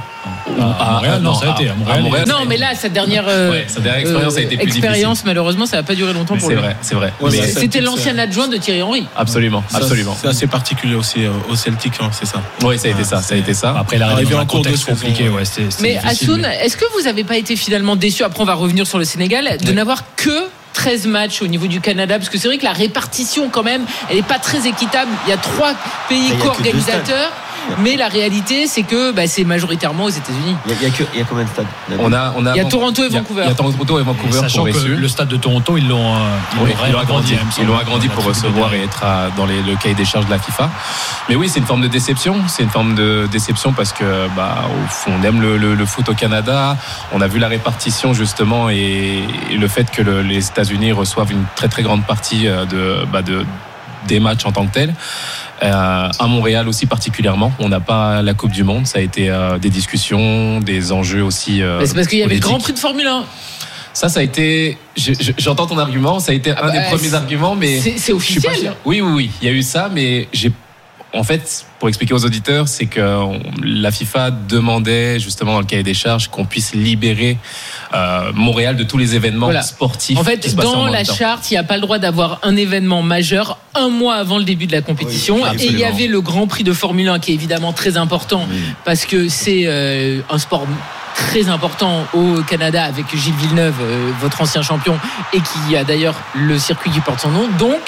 [SPEAKER 6] À Montréal, non, ça a été. À Montréal,
[SPEAKER 1] Non, mais là, sa dernière, euh,
[SPEAKER 3] Ouais, sa dernière expérience a été plus
[SPEAKER 1] expérience, malheureusement, ça n'a pas duré longtemps
[SPEAKER 3] Mais
[SPEAKER 1] pour
[SPEAKER 3] c'est
[SPEAKER 1] lui.
[SPEAKER 3] vrai, c'est vrai.
[SPEAKER 5] Ouais,
[SPEAKER 3] Mais-
[SPEAKER 5] ça,
[SPEAKER 1] C'était
[SPEAKER 5] Celtic,
[SPEAKER 1] l'ancien
[SPEAKER 5] ça-
[SPEAKER 1] adjoint de Thierry Henry.
[SPEAKER 3] absolument,
[SPEAKER 5] Ça,
[SPEAKER 3] absolument.
[SPEAKER 5] C'est assez particulier aussi euh, au Celtic, hein, c'est ça.
[SPEAKER 3] Oui, ça a été ça, ça a été ça.
[SPEAKER 6] Après, il arrive
[SPEAKER 5] Arrivé
[SPEAKER 6] dans un
[SPEAKER 5] en cours de
[SPEAKER 6] contexte
[SPEAKER 5] saison,
[SPEAKER 6] compliqué.
[SPEAKER 5] ouais.
[SPEAKER 6] Ouais, c'était- c'était
[SPEAKER 1] Mais
[SPEAKER 6] difficile,
[SPEAKER 1] Hassoun,
[SPEAKER 6] mais-
[SPEAKER 1] est-ce que vous n'avez pas été finalement déçu, après on va revenir sur le Sénégal, de n'avoir que treize matchs au niveau du Canada? Parce que c'est vrai que la répartition quand même, elle n'est pas très équitable. Il y a trois pays
[SPEAKER 7] Il y a que deux
[SPEAKER 1] co-organisateurs. Mais la réalité, c'est que bah, c'est majoritairement aux États-Unis.
[SPEAKER 7] il y, a- il y a que- il y a combien de stades?
[SPEAKER 3] On a, on a,
[SPEAKER 1] Il y a Toronto et
[SPEAKER 3] il y a-
[SPEAKER 1] Vancouver.
[SPEAKER 3] Il y a Toronto et Vancouver
[SPEAKER 6] Sachant
[SPEAKER 3] pour
[SPEAKER 6] que
[SPEAKER 3] reçu.
[SPEAKER 6] le stade de Toronto, ils l'ont euh, ils
[SPEAKER 3] Oui,
[SPEAKER 6] l'ont
[SPEAKER 3] ils l'ont agrandi,
[SPEAKER 6] il me
[SPEAKER 3] ils
[SPEAKER 6] semble,
[SPEAKER 3] l'ont agrandi
[SPEAKER 6] dans
[SPEAKER 3] pour
[SPEAKER 6] la tribune
[SPEAKER 3] recevoir et
[SPEAKER 6] derrière.
[SPEAKER 3] être à- dans les- le cahier des charges de la FIFA. Mais oui, c'est une forme de déception. C'est une forme de déception parce que, bah, au fond, on aime le, le- le foot au Canada. On a vu la répartition justement et, et le fait que le- les États-Unis reçoivent une très très grande partie euh, de, bah, de des matchs en tant que tels. Euh, à Montréal aussi particulièrement, on n'a pas la Coupe du Monde. Ça a été euh, des discussions, des enjeux aussi. euh,
[SPEAKER 1] Mais c'est parce qu'il y avait le
[SPEAKER 3] politiques.
[SPEAKER 1] Grand Prix de Formule un.
[SPEAKER 3] Ça, ça a été. je- je- J'entends ton argument. Ça a été un
[SPEAKER 1] bah,
[SPEAKER 3] des premiers
[SPEAKER 1] c'est-
[SPEAKER 3] arguments, mais
[SPEAKER 1] c'est- c'est
[SPEAKER 3] je suis pas
[SPEAKER 1] officiel.
[SPEAKER 3] sûr. Oui, oui, oui. Il y a eu ça, mais j'ai. En fait, pour expliquer aux auditeurs, c'est que on- la FIFA demandait justement dans le cahier des charges qu'on puisse libérer euh, Montréal de tous les événements
[SPEAKER 1] Voilà.
[SPEAKER 3] sportifs.
[SPEAKER 1] En
[SPEAKER 3] qui
[SPEAKER 1] fait,
[SPEAKER 3] se passaient en
[SPEAKER 1] dans
[SPEAKER 3] même
[SPEAKER 1] la
[SPEAKER 3] temps.
[SPEAKER 1] charte, il n'y a pas le droit d'avoir un événement majeur un mois avant le début de la compétition.
[SPEAKER 3] Oui,
[SPEAKER 1] et
[SPEAKER 3] absolument.
[SPEAKER 1] il y avait le Grand Prix de Formule un qui est évidemment très important
[SPEAKER 7] Oui.
[SPEAKER 1] parce que c'est euh, un sport très important au Canada avec Gilles Villeneuve, euh, votre ancien champion, et qui a d'ailleurs le circuit qui porte son nom. Donc,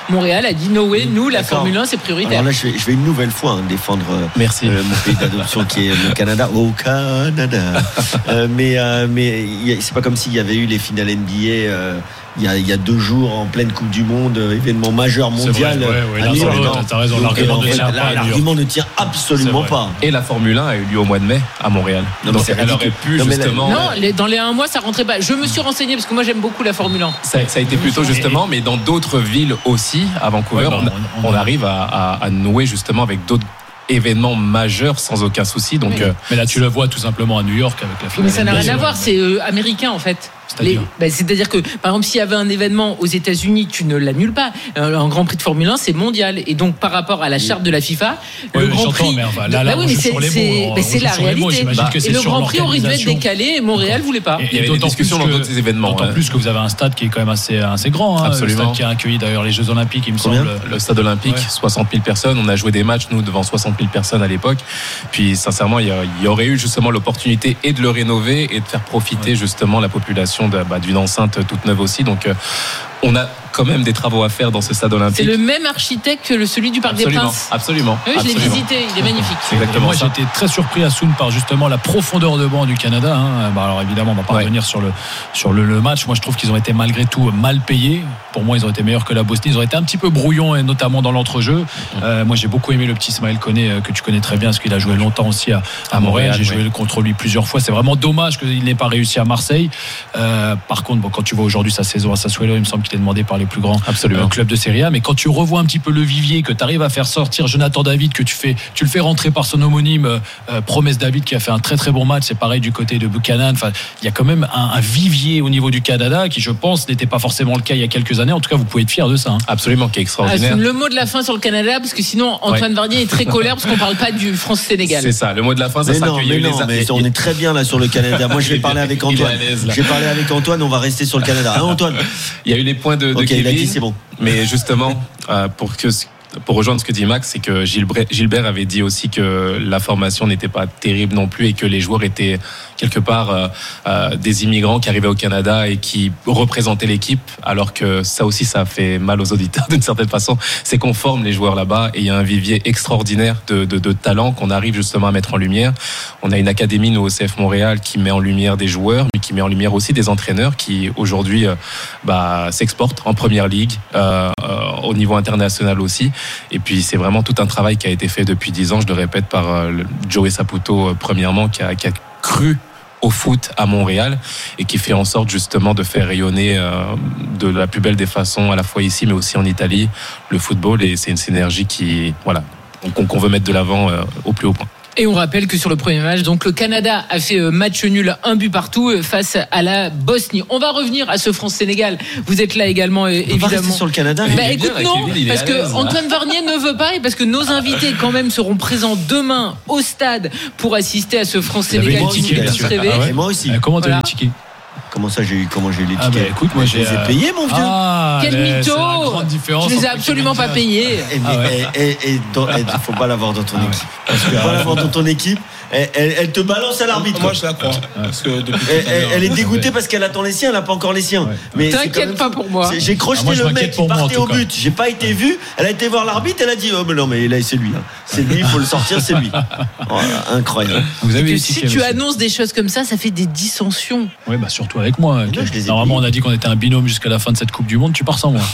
[SPEAKER 1] Montréal a dit no way, nous la
[SPEAKER 7] D'accord.
[SPEAKER 1] Formule un c'est prioritaire.
[SPEAKER 7] Alors là, je vais, je vais une nouvelle fois hein, défendre euh,
[SPEAKER 3] Merci.
[SPEAKER 7] euh, mon pays d'adoption qui est le Canada. Au Canada. Euh, mais euh, mais y a- c'est pas comme s'il y avait eu les finales N B A euh, il y, a, il y a deux jours en pleine Coupe du Monde, euh, événement majeur
[SPEAKER 6] C'est
[SPEAKER 7] mondial.
[SPEAKER 6] vrai, ouais, ouais,
[SPEAKER 7] à
[SPEAKER 6] là,
[SPEAKER 7] New York.
[SPEAKER 6] t'as- t'as raison,
[SPEAKER 7] Donc,
[SPEAKER 6] l'argument
[SPEAKER 7] euh, en
[SPEAKER 6] ne
[SPEAKER 7] fait,
[SPEAKER 6] tient
[SPEAKER 7] là,
[SPEAKER 6] pas à New York.
[SPEAKER 7] l'argument ne tient absolument
[SPEAKER 6] C'est
[SPEAKER 7] pas.
[SPEAKER 3] Et la Formule un a eu lieu au mois de mai à Montréal.
[SPEAKER 7] Non,
[SPEAKER 3] Donc
[SPEAKER 7] mais c'est
[SPEAKER 3] elle aurait
[SPEAKER 7] ridicule.
[SPEAKER 3] pu
[SPEAKER 7] Non, mais la-
[SPEAKER 3] justement.
[SPEAKER 1] Non, les- dans les un mois ça rentrait pas. Je me suis renseigné parce que moi j'aime beaucoup la Formule un.
[SPEAKER 3] Ça, ça a été plutôt justement, mais dans d'autres villes aussi, à Vancouver,
[SPEAKER 6] Ouais, bah,
[SPEAKER 3] on,
[SPEAKER 6] on-
[SPEAKER 3] on arrive à, à- à nouer justement avec d'autres événements majeurs sans aucun souci. Donc,
[SPEAKER 1] Oui.
[SPEAKER 3] euh,
[SPEAKER 6] Mais là, tu le vois tout simplement à New York avec la finale.
[SPEAKER 1] Mais ça n'a
[SPEAKER 6] N B A,
[SPEAKER 1] rien à
[SPEAKER 6] ouais.
[SPEAKER 1] voir, c'est euh, américain en fait.
[SPEAKER 6] C'est-à-dire
[SPEAKER 1] Les- bah, C'est-à-dire que, par exemple, s'il y avait un événement aux États-Unis, tu ne l'annules pas. Euh, Un Grand Prix de Formule un, c'est mondial. Et donc, par rapport à la charte de la FIFA,
[SPEAKER 6] Ouais,
[SPEAKER 1] le
[SPEAKER 6] mais
[SPEAKER 1] Grand
[SPEAKER 6] j'entends,
[SPEAKER 1] Prix.
[SPEAKER 6] mais enfin, là, là,
[SPEAKER 1] Bah oui,
[SPEAKER 6] on
[SPEAKER 1] mais
[SPEAKER 6] joue
[SPEAKER 1] c'est
[SPEAKER 6] sur les mots,
[SPEAKER 1] c'est-
[SPEAKER 6] on
[SPEAKER 1] bah, c'est
[SPEAKER 6] joue
[SPEAKER 1] la
[SPEAKER 6] sur les mots,
[SPEAKER 1] réalité.
[SPEAKER 6] j'imagine que c'est
[SPEAKER 1] Et le
[SPEAKER 6] sur
[SPEAKER 1] Grand Prix aurait dû être
[SPEAKER 6] l'organisation.
[SPEAKER 1] décalé et Montréal voulait pas.
[SPEAKER 6] Et-
[SPEAKER 3] il y avait
[SPEAKER 6] d'autant
[SPEAKER 3] des discussions
[SPEAKER 6] plus
[SPEAKER 3] dans
[SPEAKER 6] que-
[SPEAKER 3] d'autres événements.
[SPEAKER 6] D'autant
[SPEAKER 3] ouais.
[SPEAKER 6] plus que vous avez un stade qui est quand même assez, assez grand. Hein,
[SPEAKER 3] Absolument.
[SPEAKER 6] Le stade qui a accueilli d'ailleurs les Jeux Olympiques, il me
[SPEAKER 7] Combien
[SPEAKER 6] semble.
[SPEAKER 3] Le stade olympique,
[SPEAKER 6] Ouais.
[SPEAKER 3] soixante mille personnes. On a joué des matchs, nous, devant soixante mille personnes à l'époque. Puis, sincèrement, il y, a- il y aurait eu justement l'opportunité et de le rénover et de faire profiter
[SPEAKER 6] Ouais.
[SPEAKER 3] justement la population de- bah, d'une enceinte toute neuve aussi. Donc, euh, on a quand même des travaux à faire dans ce stade
[SPEAKER 1] C'est
[SPEAKER 3] olympique.
[SPEAKER 1] le même architecte que le- celui du Parc des
[SPEAKER 3] Absolument,
[SPEAKER 1] Princes.
[SPEAKER 3] absolument.
[SPEAKER 1] Oui, je l'ai
[SPEAKER 3] absolument.
[SPEAKER 1] visité, il est magnifique.
[SPEAKER 3] C'est
[SPEAKER 6] Et
[SPEAKER 3] exactement
[SPEAKER 6] moi,
[SPEAKER 3] ça.
[SPEAKER 6] j'étais très surpris à Soun par justement la profondeur de banc du Canada. Hein. Bah, alors évidemment, on va pas
[SPEAKER 3] Ouais.
[SPEAKER 6] revenir sur le sur le, le match. Moi, je trouve qu'ils ont été malgré tout mal payés. Pour moi, ils ont été meilleurs que la Bosnie. Ils ont été un petit peu brouillons, et notamment dans l'entrejeu. Euh, moi, j'ai beaucoup aimé le petit Ismaël Koné euh, que tu connais très bien, parce qu'il a joué longtemps aussi à, à
[SPEAKER 3] À
[SPEAKER 6] Montréal.
[SPEAKER 3] Montréal,
[SPEAKER 6] J'ai joué
[SPEAKER 3] oui.
[SPEAKER 6] contre lui plusieurs fois. C'est vraiment dommage qu'il n'ait pas réussi à Marseille. Euh, par contre, bon, quand tu vois aujourd'hui sa saison à Sassuolo, il me semble qu'il est demandé par les plus grands
[SPEAKER 3] Absolument.
[SPEAKER 6] euh, clubs de Serie A. Mais quand tu revois un petit peu le vivier, que tu arrives à faire sortir Jonathan David, que tu fais, tu le fais rentrer par son homonyme euh, euh, Promesse David, qui a fait un très très bon match. C'est pareil du côté de Buchanan. Enfin, il y a quand même un, un vivier au niveau du Canada qui, je pense, n'était pas forcément le cas il y a quelques années. En tout cas, vous pouvez être fiers de ça. Hein.
[SPEAKER 3] Absolument, qui est
[SPEAKER 1] Ah,
[SPEAKER 3] extraordinaire.
[SPEAKER 1] le mot de la fin sur le Canada, parce que sinon Antoine Varnier est très colère parce qu'on parle pas du France-Sénégal.
[SPEAKER 3] C'est ça, le mot de la fin, ça
[SPEAKER 7] Mais
[SPEAKER 3] sera
[SPEAKER 7] non,
[SPEAKER 3] qu'il y a
[SPEAKER 7] mais
[SPEAKER 3] eu
[SPEAKER 7] non,
[SPEAKER 3] les
[SPEAKER 7] mais on est très bien là sur le Canada. Moi, je vais parler avec
[SPEAKER 3] Il est à
[SPEAKER 7] Antoine.
[SPEAKER 3] l'aise, là.
[SPEAKER 7] Je vais parler avec Antoine. On va rester sur le Canada. Hein, Antoine.
[SPEAKER 3] Il y a eu les points de, de
[SPEAKER 7] Ok, il a
[SPEAKER 3] Kevin,
[SPEAKER 7] dit c'est bon.
[SPEAKER 3] mais justement, euh, pour que pour rejoindre ce que dit Max, c'est que Gilbert, Gilbert avait dit aussi que la formation n'était pas terrible non plus et que les joueurs étaient quelque part euh, euh, des immigrants qui arrivaient au Canada et qui représentaient l'équipe, alors que ça aussi, ça fait mal aux auditeurs d'une certaine façon. C'est qu'on forme les joueurs là-bas et il y a un vivier extraordinaire de, de, de talents qu'on arrive justement à mettre en lumière. On a une académie, nous, au C F Montréal, qui met en lumière des joueurs, mais qui met en lumière aussi des entraîneurs qui aujourd'hui euh, bah, s'exportent en première ligue, euh, euh, au niveau international aussi. Et puis c'est vraiment tout un travail qui a été fait depuis dix ans, je le répète, par euh, le Joey Saputo euh, premièrement, qui a, qui a cru au foot à Montréal et qui fait en sorte justement de faire rayonner euh, de la plus belle des façons, à la fois ici mais aussi en Italie, le football. Et c'est une synergie qui, voilà, qu'on, qu'on veut mettre de l'avant euh, au plus haut point.
[SPEAKER 1] Et on rappelle que sur le premier match, donc le Canada a fait match nul, un but partout face à la Bosnie. On va revenir à ce France-Sénégal. Vous êtes là également,
[SPEAKER 7] On va
[SPEAKER 1] évidemment.
[SPEAKER 7] rester sur le Canada.
[SPEAKER 3] Il
[SPEAKER 1] Bah
[SPEAKER 3] est
[SPEAKER 1] écoute,
[SPEAKER 3] bien,
[SPEAKER 1] non,
[SPEAKER 3] Kevin, il est
[SPEAKER 1] parce
[SPEAKER 3] à
[SPEAKER 1] que
[SPEAKER 3] l'aise, là.
[SPEAKER 1] Antoine Varnier ne veut pas et parce que nos invités quand même seront présents demain au stade pour assister à ce France-Sénégal
[SPEAKER 7] Vous avez
[SPEAKER 1] qui
[SPEAKER 7] les
[SPEAKER 1] nous
[SPEAKER 7] tickets,
[SPEAKER 1] fait tous
[SPEAKER 7] monsieur.
[SPEAKER 1] rêver.
[SPEAKER 6] Ah ouais.
[SPEAKER 7] Et moi aussi.
[SPEAKER 6] Euh, comment tu as
[SPEAKER 1] Voilà.
[SPEAKER 6] les tickets?
[SPEAKER 7] Comment ça, j'ai eu, comment j'ai eu les
[SPEAKER 6] Ah
[SPEAKER 7] tickets
[SPEAKER 6] bah écoute, moi
[SPEAKER 7] Je
[SPEAKER 6] j'ai
[SPEAKER 7] les ai
[SPEAKER 6] euh,
[SPEAKER 7] payés, mon vieux.
[SPEAKER 6] Ah,
[SPEAKER 1] Quel
[SPEAKER 6] mais
[SPEAKER 1] mytho
[SPEAKER 6] c'est la grande différence
[SPEAKER 1] Je les ai
[SPEAKER 6] entre
[SPEAKER 1] absolument
[SPEAKER 6] Kevin
[SPEAKER 1] pas
[SPEAKER 6] Diaz.
[SPEAKER 1] payés.
[SPEAKER 7] Et, mais,
[SPEAKER 6] Ah ouais.
[SPEAKER 7] et, et, et dans- et faut pas l'avoir dans ton
[SPEAKER 6] Ah ouais.
[SPEAKER 7] équipe. Parce que pas l'avoir dans ton équipe, elle, elle- elle te balance à l'arbitre.
[SPEAKER 5] Moi, je la crois. Parce que depuis
[SPEAKER 7] Elle,
[SPEAKER 5] tout à
[SPEAKER 7] elle-
[SPEAKER 5] l'heure-
[SPEAKER 7] elle est dégoûtée parce qu'elle attend les siens, elle n'a pas encore les siens.
[SPEAKER 6] Ouais.
[SPEAKER 7] Mais c'est
[SPEAKER 1] T'inquiète
[SPEAKER 7] quand même
[SPEAKER 1] pas
[SPEAKER 7] fou.
[SPEAKER 1] pour moi.
[SPEAKER 7] C'est- J'ai crocheté
[SPEAKER 6] Ah, moi, je
[SPEAKER 7] le
[SPEAKER 6] m'inquiète
[SPEAKER 7] mec qui
[SPEAKER 6] pour moi, en
[SPEAKER 7] partait
[SPEAKER 6] tout
[SPEAKER 7] au
[SPEAKER 6] cas.
[SPEAKER 7] but. J'ai pas été vu. Elle a été voir l'arbitre, elle a dit oh mais non mais là c'est lui. hein. C'est lui, il faut le sortir, c'est lui. Voilà, incroyable.
[SPEAKER 6] Vous avez
[SPEAKER 1] Que
[SPEAKER 6] les
[SPEAKER 1] si
[SPEAKER 6] tickets,
[SPEAKER 1] tu
[SPEAKER 6] monsieur.
[SPEAKER 1] annonces des choses comme ça, ça fait des dissensions.
[SPEAKER 6] Oui, bah surtout avec moi.
[SPEAKER 7] Mais non, je les ai
[SPEAKER 6] Normalement,
[SPEAKER 7] payés.
[SPEAKER 6] on a dit qu'on était un binôme jusqu'à la fin de cette Coupe du Monde. Tu pars sans moi.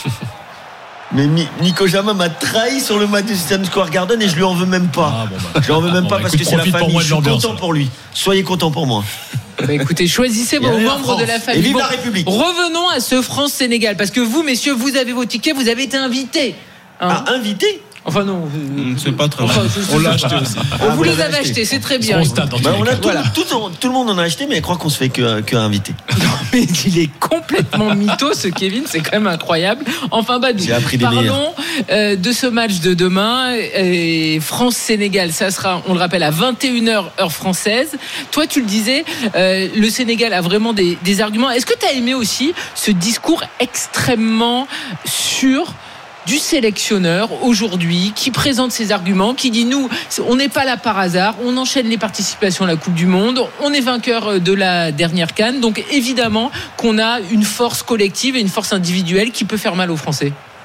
[SPEAKER 7] Mais Mi- Nico Jama m'a trahi sur le match du Madison Square Garden et je lui en veux même pas.
[SPEAKER 6] Ah, bon, bah.
[SPEAKER 7] Je lui en veux même
[SPEAKER 6] Bon,
[SPEAKER 7] pas
[SPEAKER 6] bah,
[SPEAKER 7] parce
[SPEAKER 6] écoute,
[SPEAKER 7] que c'est la
[SPEAKER 6] profite pour
[SPEAKER 7] famille.
[SPEAKER 6] moi
[SPEAKER 7] Je
[SPEAKER 6] de
[SPEAKER 7] suis
[SPEAKER 6] l'ambiance,
[SPEAKER 7] content
[SPEAKER 6] alors.
[SPEAKER 7] pour lui. Soyez content pour moi.
[SPEAKER 1] Bah écoutez, choisissez
[SPEAKER 7] Et
[SPEAKER 1] vos
[SPEAKER 7] allez, la
[SPEAKER 1] membres de la
[SPEAKER 7] France.
[SPEAKER 1] famille.
[SPEAKER 7] Et vive
[SPEAKER 1] Bon,
[SPEAKER 7] la République.
[SPEAKER 1] revenons à ce France-Sénégal parce que vous, messieurs, vous avez vos tickets, vous avez été invités. Hein
[SPEAKER 7] Ah, invité.
[SPEAKER 1] Enfin non. vous-
[SPEAKER 5] Hum, C'est pas très
[SPEAKER 1] Enfin,
[SPEAKER 5] mal.
[SPEAKER 1] je-
[SPEAKER 5] On l'a acheté aussi.
[SPEAKER 1] Oh,
[SPEAKER 7] Ah,
[SPEAKER 1] vous
[SPEAKER 7] vous
[SPEAKER 1] les
[SPEAKER 7] l'avez
[SPEAKER 1] avez
[SPEAKER 7] acheté.
[SPEAKER 1] achetés, c'est très
[SPEAKER 6] Ils
[SPEAKER 1] bien.
[SPEAKER 6] seront au stade dans tous
[SPEAKER 7] Bah,
[SPEAKER 6] les
[SPEAKER 7] on a
[SPEAKER 6] cas.
[SPEAKER 7] tout,
[SPEAKER 1] Voilà.
[SPEAKER 7] tout, tout le monde en a acheté, mais elle croit qu'on se fait que, que invité.
[SPEAKER 1] Mais il est complètement mytho, ce Kevin, c'est quand même incroyable. Enfin, Badou,
[SPEAKER 7] J'ai appris des
[SPEAKER 1] parlons euh, de ce match de demain. Et France-Sénégal, ça sera, on le rappelle, à vingt et une heures heure française. Toi, tu le disais, euh, le Sénégal a vraiment des, des arguments. Est-ce que tu as aimé aussi ce discours extrêmement sûr du sélectionneur aujourd'hui qui présente ses arguments, qui dit nous on n'est pas là par hasard, on enchaîne les participations à la Coupe du Monde, on est vainqueur de la dernière CAN, donc évidemment qu'on a une force collective et une force individuelle qui peut faire mal aux Français.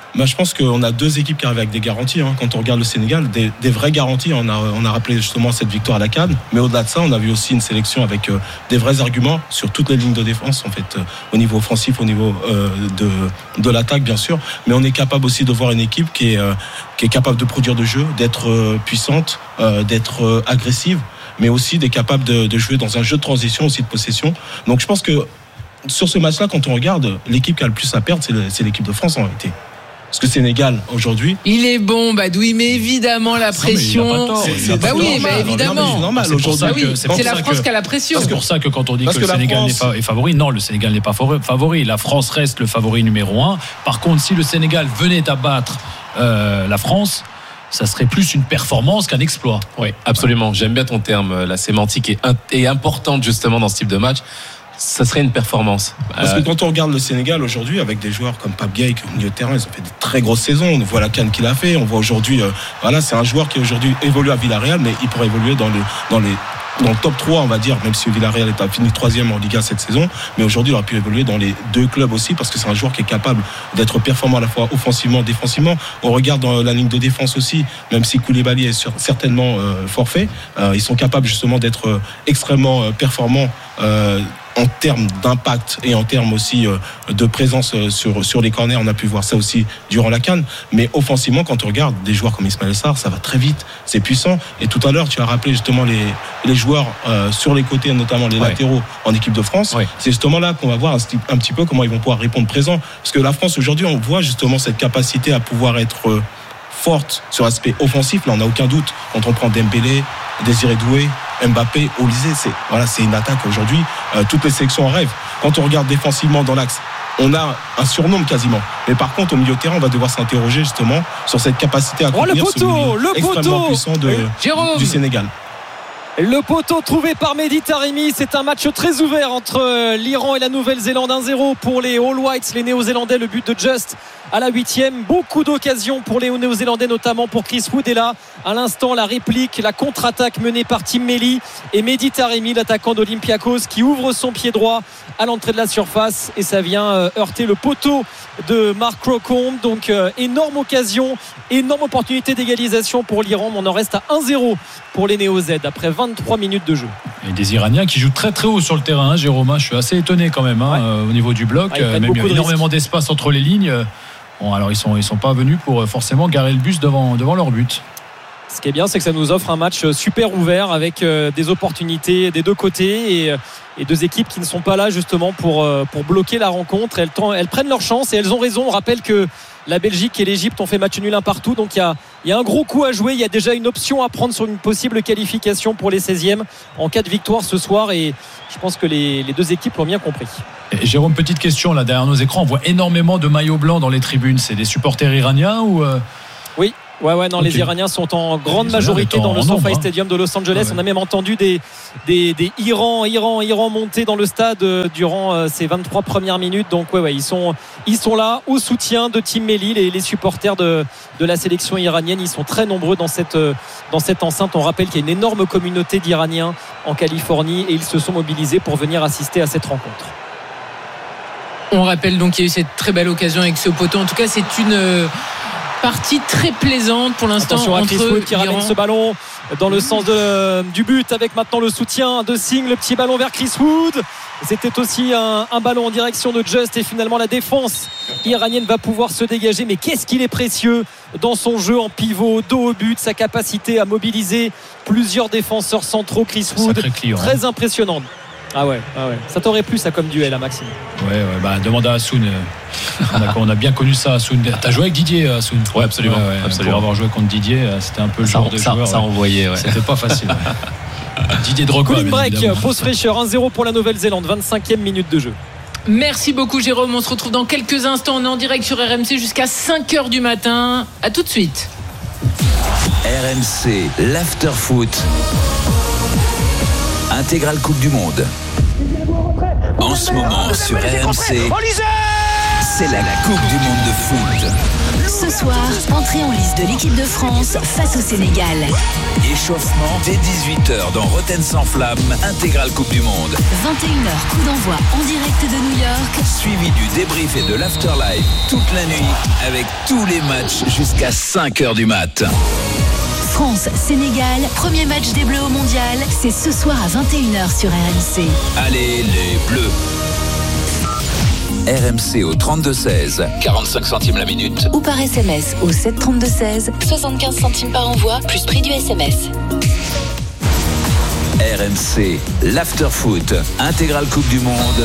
[SPEAKER 5] Bah, je pense qu'on a deux équipes qui arrivent avec des garanties. Hein. Quand on regarde le Sénégal, des, des vraies garanties. On a, on a rappelé justement cette victoire à la CAN. Mais au-delà de ça, on a vu aussi une sélection avec euh, des vrais arguments sur toutes les lignes de défense, en fait, euh, au niveau offensif, au niveau euh, de, de l'attaque, bien sûr. Mais on est capable aussi de voir une équipe qui est, euh, qui est capable de produire de jeu, d'être euh, puissante, euh, d'être euh, agressive, mais aussi d'être capable de, de jouer dans un jeu de transition, aussi de possession. Donc je pense que sur ce match-là, quand on regarde, l'équipe qui a le plus à perdre, c'est, le, c'est l'équipe de France en réalité. Parce que Sénégal, aujourd'hui.
[SPEAKER 1] Il est bon, Badoui, mais évidemment, la pression.
[SPEAKER 6] Non,
[SPEAKER 1] c'est, c'est, bah oui, mais évidemment.
[SPEAKER 5] C'est normal,
[SPEAKER 6] c'est
[SPEAKER 5] aujourd'hui.
[SPEAKER 6] Pour ça
[SPEAKER 1] oui,
[SPEAKER 6] que, c'est
[SPEAKER 1] c'est la
[SPEAKER 6] ça
[SPEAKER 1] France
[SPEAKER 6] que,
[SPEAKER 1] qui a la pression.
[SPEAKER 6] C'est pour ça que quand on dit
[SPEAKER 5] Parce
[SPEAKER 6] que,
[SPEAKER 5] que
[SPEAKER 6] le Sénégal
[SPEAKER 5] France...
[SPEAKER 6] n'est pas est favori, non, le Sénégal n'est pas favori. La France reste le favori numéro un. Par contre, si le Sénégal venait à battre euh, la France, ça serait plus une performance qu'un exploit.
[SPEAKER 3] Oui, absolument. J'aime bien ton terme. La sémantique est, est importante justement dans ce type de match. Ça serait une performance.
[SPEAKER 5] Parce que quand on regarde le Sénégal aujourd'hui, avec des joueurs comme Pape Gueye, qui au milieu de terrain, ils ont fait de très grosses saisons. On voit la CAN qu'il a fait. On voit aujourd'hui, euh, voilà, c'est un joueur qui aujourd'hui évolue à Villarreal, mais il pourrait évoluer dans les, dans les, dans le top trois, on va dire, même si Villarreal est fini troisième en Liga cette saison. Mais aujourd'hui, il aurait pu évoluer dans les deux clubs aussi, parce que c'est un joueur qui est capable d'être performant à la fois offensivement, défensivement. On regarde dans la ligne de défense aussi, même si Koulibaly est sur, certainement euh, forfait, euh, ils sont capables justement d'être euh, extrêmement euh, performants euh, en termes d'impact et en termes aussi de présence sur, sur les corners. On a pu voir ça aussi durant la CAN. Mais offensivement, quand on regarde des joueurs comme Ismaël Sarr, ça va très vite, c'est puissant. Et tout à l'heure, tu as rappelé justement les, les joueurs euh, sur les côtés, notamment les ouais. latéraux en équipe de France. Ouais. C'est justement là qu'on va voir un, un petit peu comment ils vont pouvoir répondre présent. Parce que la France, aujourd'hui, on voit justement cette capacité à pouvoir être euh, forte sur l'aspect offensif. Là, on n'a aucun doute. Quand on prend Dembélé, Désiré Doué, Mbappé, Olysée, c'est, voilà, c'est une attaque aujourd'hui. Euh, toutes les sélections en rêvent. Quand on regarde défensivement dans l'axe, on a un surnombre quasiment. Mais par contre, au milieu de terrain, on va devoir s'interroger justement sur cette capacité à contenir
[SPEAKER 2] oh,
[SPEAKER 5] ce milieu
[SPEAKER 2] le
[SPEAKER 5] extrêmement
[SPEAKER 2] poteau.
[SPEAKER 5] puissant de,
[SPEAKER 1] Jérôme.
[SPEAKER 5] du Sénégal.
[SPEAKER 2] Le poteau trouvé par Mehdi Taremi, c'est un match très ouvert entre l'Iran et la Nouvelle-Zélande. un zéro pour les All Whites, les Néo-Zélandais, le but de Just à la huitième. Beaucoup d'occasions pour les Néo-Zélandais, notamment pour Chris Wood. Et là, à l'instant, la réplique, la contre-attaque menée par Tim Melly et Mehdi Taremi, l'attaquant d'Olympiakos, qui ouvre son pied droit à l'entrée de la surface. Et ça vient heurter le poteau de Mark Crocombe. Donc, euh, énorme occasion, énorme opportunité d'égalisation pour l'Iran. Mais on en reste à un zéro pour les Néo-Z après vingt-trois minutes de jeu.
[SPEAKER 6] Et des Iraniens qui jouent très très haut sur le terrain, hein, Jérôme. Je suis assez étonné quand même hein, ouais. euh, au niveau du bloc.
[SPEAKER 2] Ouais,
[SPEAKER 6] même il y a énormément
[SPEAKER 2] risques.
[SPEAKER 6] d'espace entre les lignes. Bon, alors ils sont ils sont pas venus pour forcément garer le bus devant devant leur but.
[SPEAKER 2] Ce qui est bien, c'est que ça nous offre un match super ouvert avec des opportunités des deux côtés et, et deux équipes qui ne sont pas là justement pour, pour bloquer la rencontre. Elles, elles prennent leur chance et elles ont raison. On rappelle que la Belgique et l'Égypte ont fait match nul un partout. Donc il y a, il y a un gros coup à jouer. Il y a déjà une option à prendre sur une possible qualification pour les seizièmes en cas de victoire ce soir. Et je pense que les, les deux équipes l'ont bien compris.
[SPEAKER 6] Et Jérôme, petite question là derrière nos écrans. On voit énormément de maillots blancs dans les tribunes. C'est des supporters iraniens ou euh...
[SPEAKER 2] Oui. Ouais, ouais, non, okay. Les Iraniens sont en grande les majorité dans le SoFi Stadium de Los Angeles. Ah ouais. On a même entendu des, des, des Iran, Iran, Iran monter dans le stade durant euh, ces vingt-trois premières minutes. Donc, ouais, ouais, ils sont, ils sont là au soutien de Tim Melly, les, les supporters de, de la sélection iranienne. Ils sont très nombreux dans cette, dans cette enceinte. On rappelle qu'il y a une énorme communauté d'Iraniens en Californie et ils se sont mobilisés pour venir assister à cette rencontre.
[SPEAKER 1] On rappelle donc qu'il y a eu cette très belle occasion avec ce poteau. En tout cas, c'est une partie très plaisante pour l'instant.
[SPEAKER 2] Attention à Chris Wood qui ramène ce ballon dans le sens de, du but avec maintenant le soutien de Singh, le petit ballon vers Chris Wood. C'était aussi un, un ballon en direction de Just et finalement la défense iranienne va pouvoir se dégager. Mais qu'est-ce qu'il est précieux dans son jeu en pivot, dos au but, sa capacité à mobiliser plusieurs défenseurs centraux. Chris Wood, client, très hein. impressionnant. Ah ouais, ah ouais, ça t'aurait plu ça comme duel à Maxime.
[SPEAKER 6] Ouais, ouais, bah demande à Hassoun. On a, on a bien connu ça, Hassoun. T'as joué avec Didier, Hassoun?
[SPEAKER 3] Ouais, absolument, ouais, ouais,
[SPEAKER 6] absolument. Pour avoir joué contre Didier, c'était un peu le
[SPEAKER 3] ça,
[SPEAKER 6] genre de
[SPEAKER 3] ça,
[SPEAKER 6] joueur.
[SPEAKER 3] Ça envoyait, ouais.
[SPEAKER 6] C'était pas facile. Ouais. Didier Drogba.
[SPEAKER 2] Cooling break, pause fraîcheur, un zéro pour la Nouvelle-Zélande, vingt-cinquième minute de jeu.
[SPEAKER 1] Merci beaucoup Jérôme, on se retrouve dans quelques instants. On est en direct sur R M C jusqu'à cinq heures du matin. À tout de suite.
[SPEAKER 8] R M C, l'after-foot. Intégrale Coupe du Monde. En ce moment sur R M C, c'est la Coupe du Monde de foot.
[SPEAKER 9] Ce soir, entrée en lice de l'équipe de France face au Sénégal.
[SPEAKER 8] Échauffement dès dix-huit heures dans Rotten sans flamme, intégrale Coupe du Monde.
[SPEAKER 9] vingt et une heures, coup d'envoi en direct de New York.
[SPEAKER 8] Suivi du débrief et de l'afterlife toute la nuit avec tous les matchs jusqu'à cinq heures du mat.
[SPEAKER 9] France-Sénégal, premier match des Bleus au Mondial, c'est ce soir à vingt et une heures sur R M C.
[SPEAKER 8] Allez les Bleus. R M C au trente-deux seize, quarante-cinq centimes la minute.
[SPEAKER 9] Ou par S M S au sept trente-deux seize, soixante-quinze centimes par envoi, plus prix du S M S.
[SPEAKER 8] R M C, l'afterfoot, intégrale Coupe du Monde.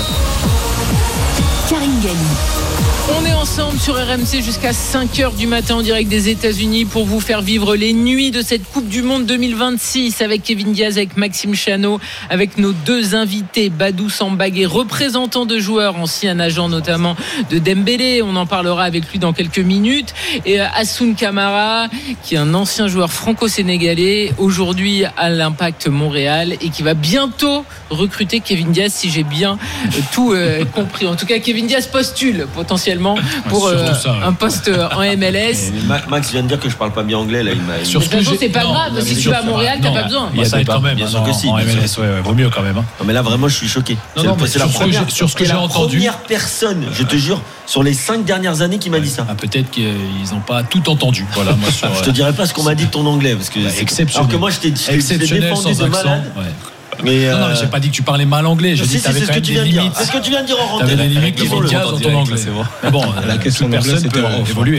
[SPEAKER 9] Karine Galli.
[SPEAKER 1] On est ensemble sur R M C jusqu'à cinq heures du matin en direct des États-Unis pour vous faire vivre les nuits de cette Coupe du Monde deux mille vingt-six avec Kevin Diaz, avec Maxime Chanot, avec nos deux invités, Badou Sambagué, représentant de joueurs, ancien agent notamment de Dembélé. On en parlera avec lui dans quelques minutes. Et Hassoun Camara, qui est un ancien joueur franco-sénégalais, aujourd'hui à l'Impact Montréal et qui va bientôt recruter Kevin Diaz, si j'ai bien tout euh, compris. En tout cas, Kevin Diaz postule potentiellement pour euh, ça, ouais. un poste en M L S.
[SPEAKER 7] Max vient de dire que je parle pas bien anglais là. Il m'a...
[SPEAKER 1] Sur de toute façon, c'est pas non, grave. Si tu vas à Montréal, t'as pas besoin.
[SPEAKER 6] Il y a ça quand même.
[SPEAKER 7] Bien sûr que si.
[SPEAKER 6] En M L S, ouais, ouais, vaut mieux quand même. Hein.
[SPEAKER 7] Non mais là vraiment, je suis choqué.
[SPEAKER 6] Non, non, c'est, c'est la première. Que sur ce que j'ai
[SPEAKER 7] la
[SPEAKER 6] entendu.
[SPEAKER 7] Première personne, je te jure, sur les cinq dernières années qui m'a dit ça.
[SPEAKER 6] Ah, peut-être qu'ils n'ont pas tout entendu. Voilà, moi sur.
[SPEAKER 7] Je te dirai pas ce qu'on m'a dit de ton anglais parce que
[SPEAKER 6] bah,
[SPEAKER 7] c'est
[SPEAKER 6] exceptionnel.
[SPEAKER 7] Alors que moi, je t'ai, je t'ai, je t'ai défendu de malade.
[SPEAKER 6] Mais non, non, mais j'ai pas dit que tu parlais mal anglais. J'ai dit que tu avais quand même des limites.
[SPEAKER 7] C'est ce que tu viens de dire en
[SPEAKER 6] rentrée. Tu avais des limites qui sont dans ton anglais. Mais bon,
[SPEAKER 5] la question
[SPEAKER 6] personne peut évoluer.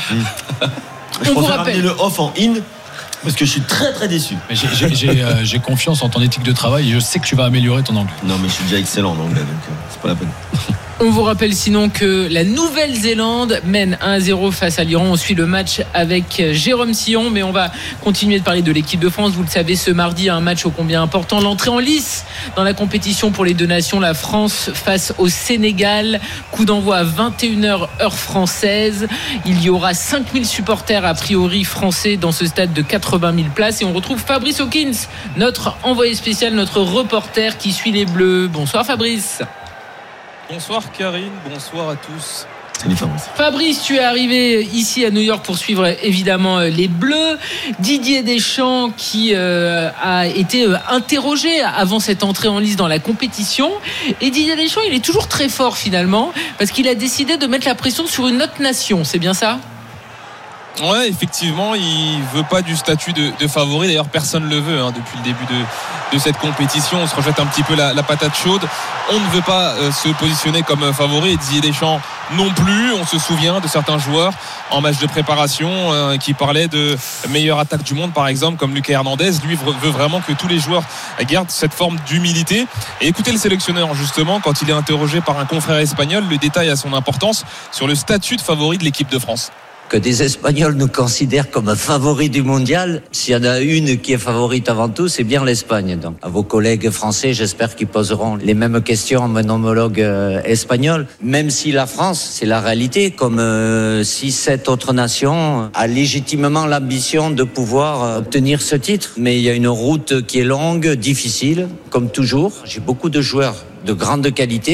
[SPEAKER 7] Je préfère ramener le off en in. Parce que je suis très très déçu.
[SPEAKER 6] Mais j'ai, j'ai, j'ai, euh, j'ai confiance en ton éthique de travail et je sais que tu vas améliorer ton anglais.
[SPEAKER 7] Non mais je suis déjà excellent en anglais, donc euh, c'est pas la peine.
[SPEAKER 1] On vous rappelle sinon que la Nouvelle-Zélande mène un à zéro face à l'Iran. On suit le match avec Jérôme Sillon, mais on va continuer de parler de l'équipe de France. Vous le savez, ce mardi, un match ô combien important. L'entrée en lice dans la compétition pour les deux nations. La France face au Sénégal. Coup d'envoi à vingt et une heures heure française. Il y aura cinq mille supporters a priori français dans ce stade de quatre-vingt mille places. Et on retrouve Fabrice Hawkins, notre envoyé spécial, notre reporter qui suit les Bleus. Bonsoir Fabrice.
[SPEAKER 10] Bonsoir Karine, bonsoir à tous.
[SPEAKER 7] Salut Fabrice.
[SPEAKER 1] Fabrice, tu es arrivé ici à New York pour suivre évidemment les Bleus. Didier Deschamps qui euh, a été euh, interrogé avant cette entrée en lice dans la compétition. Et Didier Deschamps, il est toujours très fort finalement parce qu'il a décidé de mettre la pression sur une autre nation, c'est bien ça ?
[SPEAKER 10] Ouais, effectivement, il veut pas du statut de, de favori. D'ailleurs, personne le veut hein, depuis le début de, de cette compétition. On se rejette un petit peu la, la patate chaude. On ne veut pas euh, se positionner comme favori. Et Didier Deschamps non plus. On se souvient de certains joueurs en match de préparation euh, qui parlaient de meilleure attaque du monde, par exemple, comme Lucas Hernandez. Lui veut vraiment que tous les joueurs gardent cette forme d'humilité. Et écoutez le sélectionneur, justement, quand il est interrogé par un confrère espagnol, le détail a son importance sur le statut de favori de l'équipe de France.
[SPEAKER 11] Que des Espagnols nous considèrent comme favoris du mondial, s'il y en a une qui est favorite avant tout, c'est bien l'Espagne. Donc, à vos collègues français, j'espère qu'ils poseront les mêmes questions à mon homologue euh, espagnol. Même si la France, c'est la réalité, comme euh, six, sept autres nations, a légitimement l'ambition de pouvoir euh, obtenir ce titre. Mais il y a une route qui est longue, difficile, comme toujours. J'ai beaucoup de joueurs de grande qualité.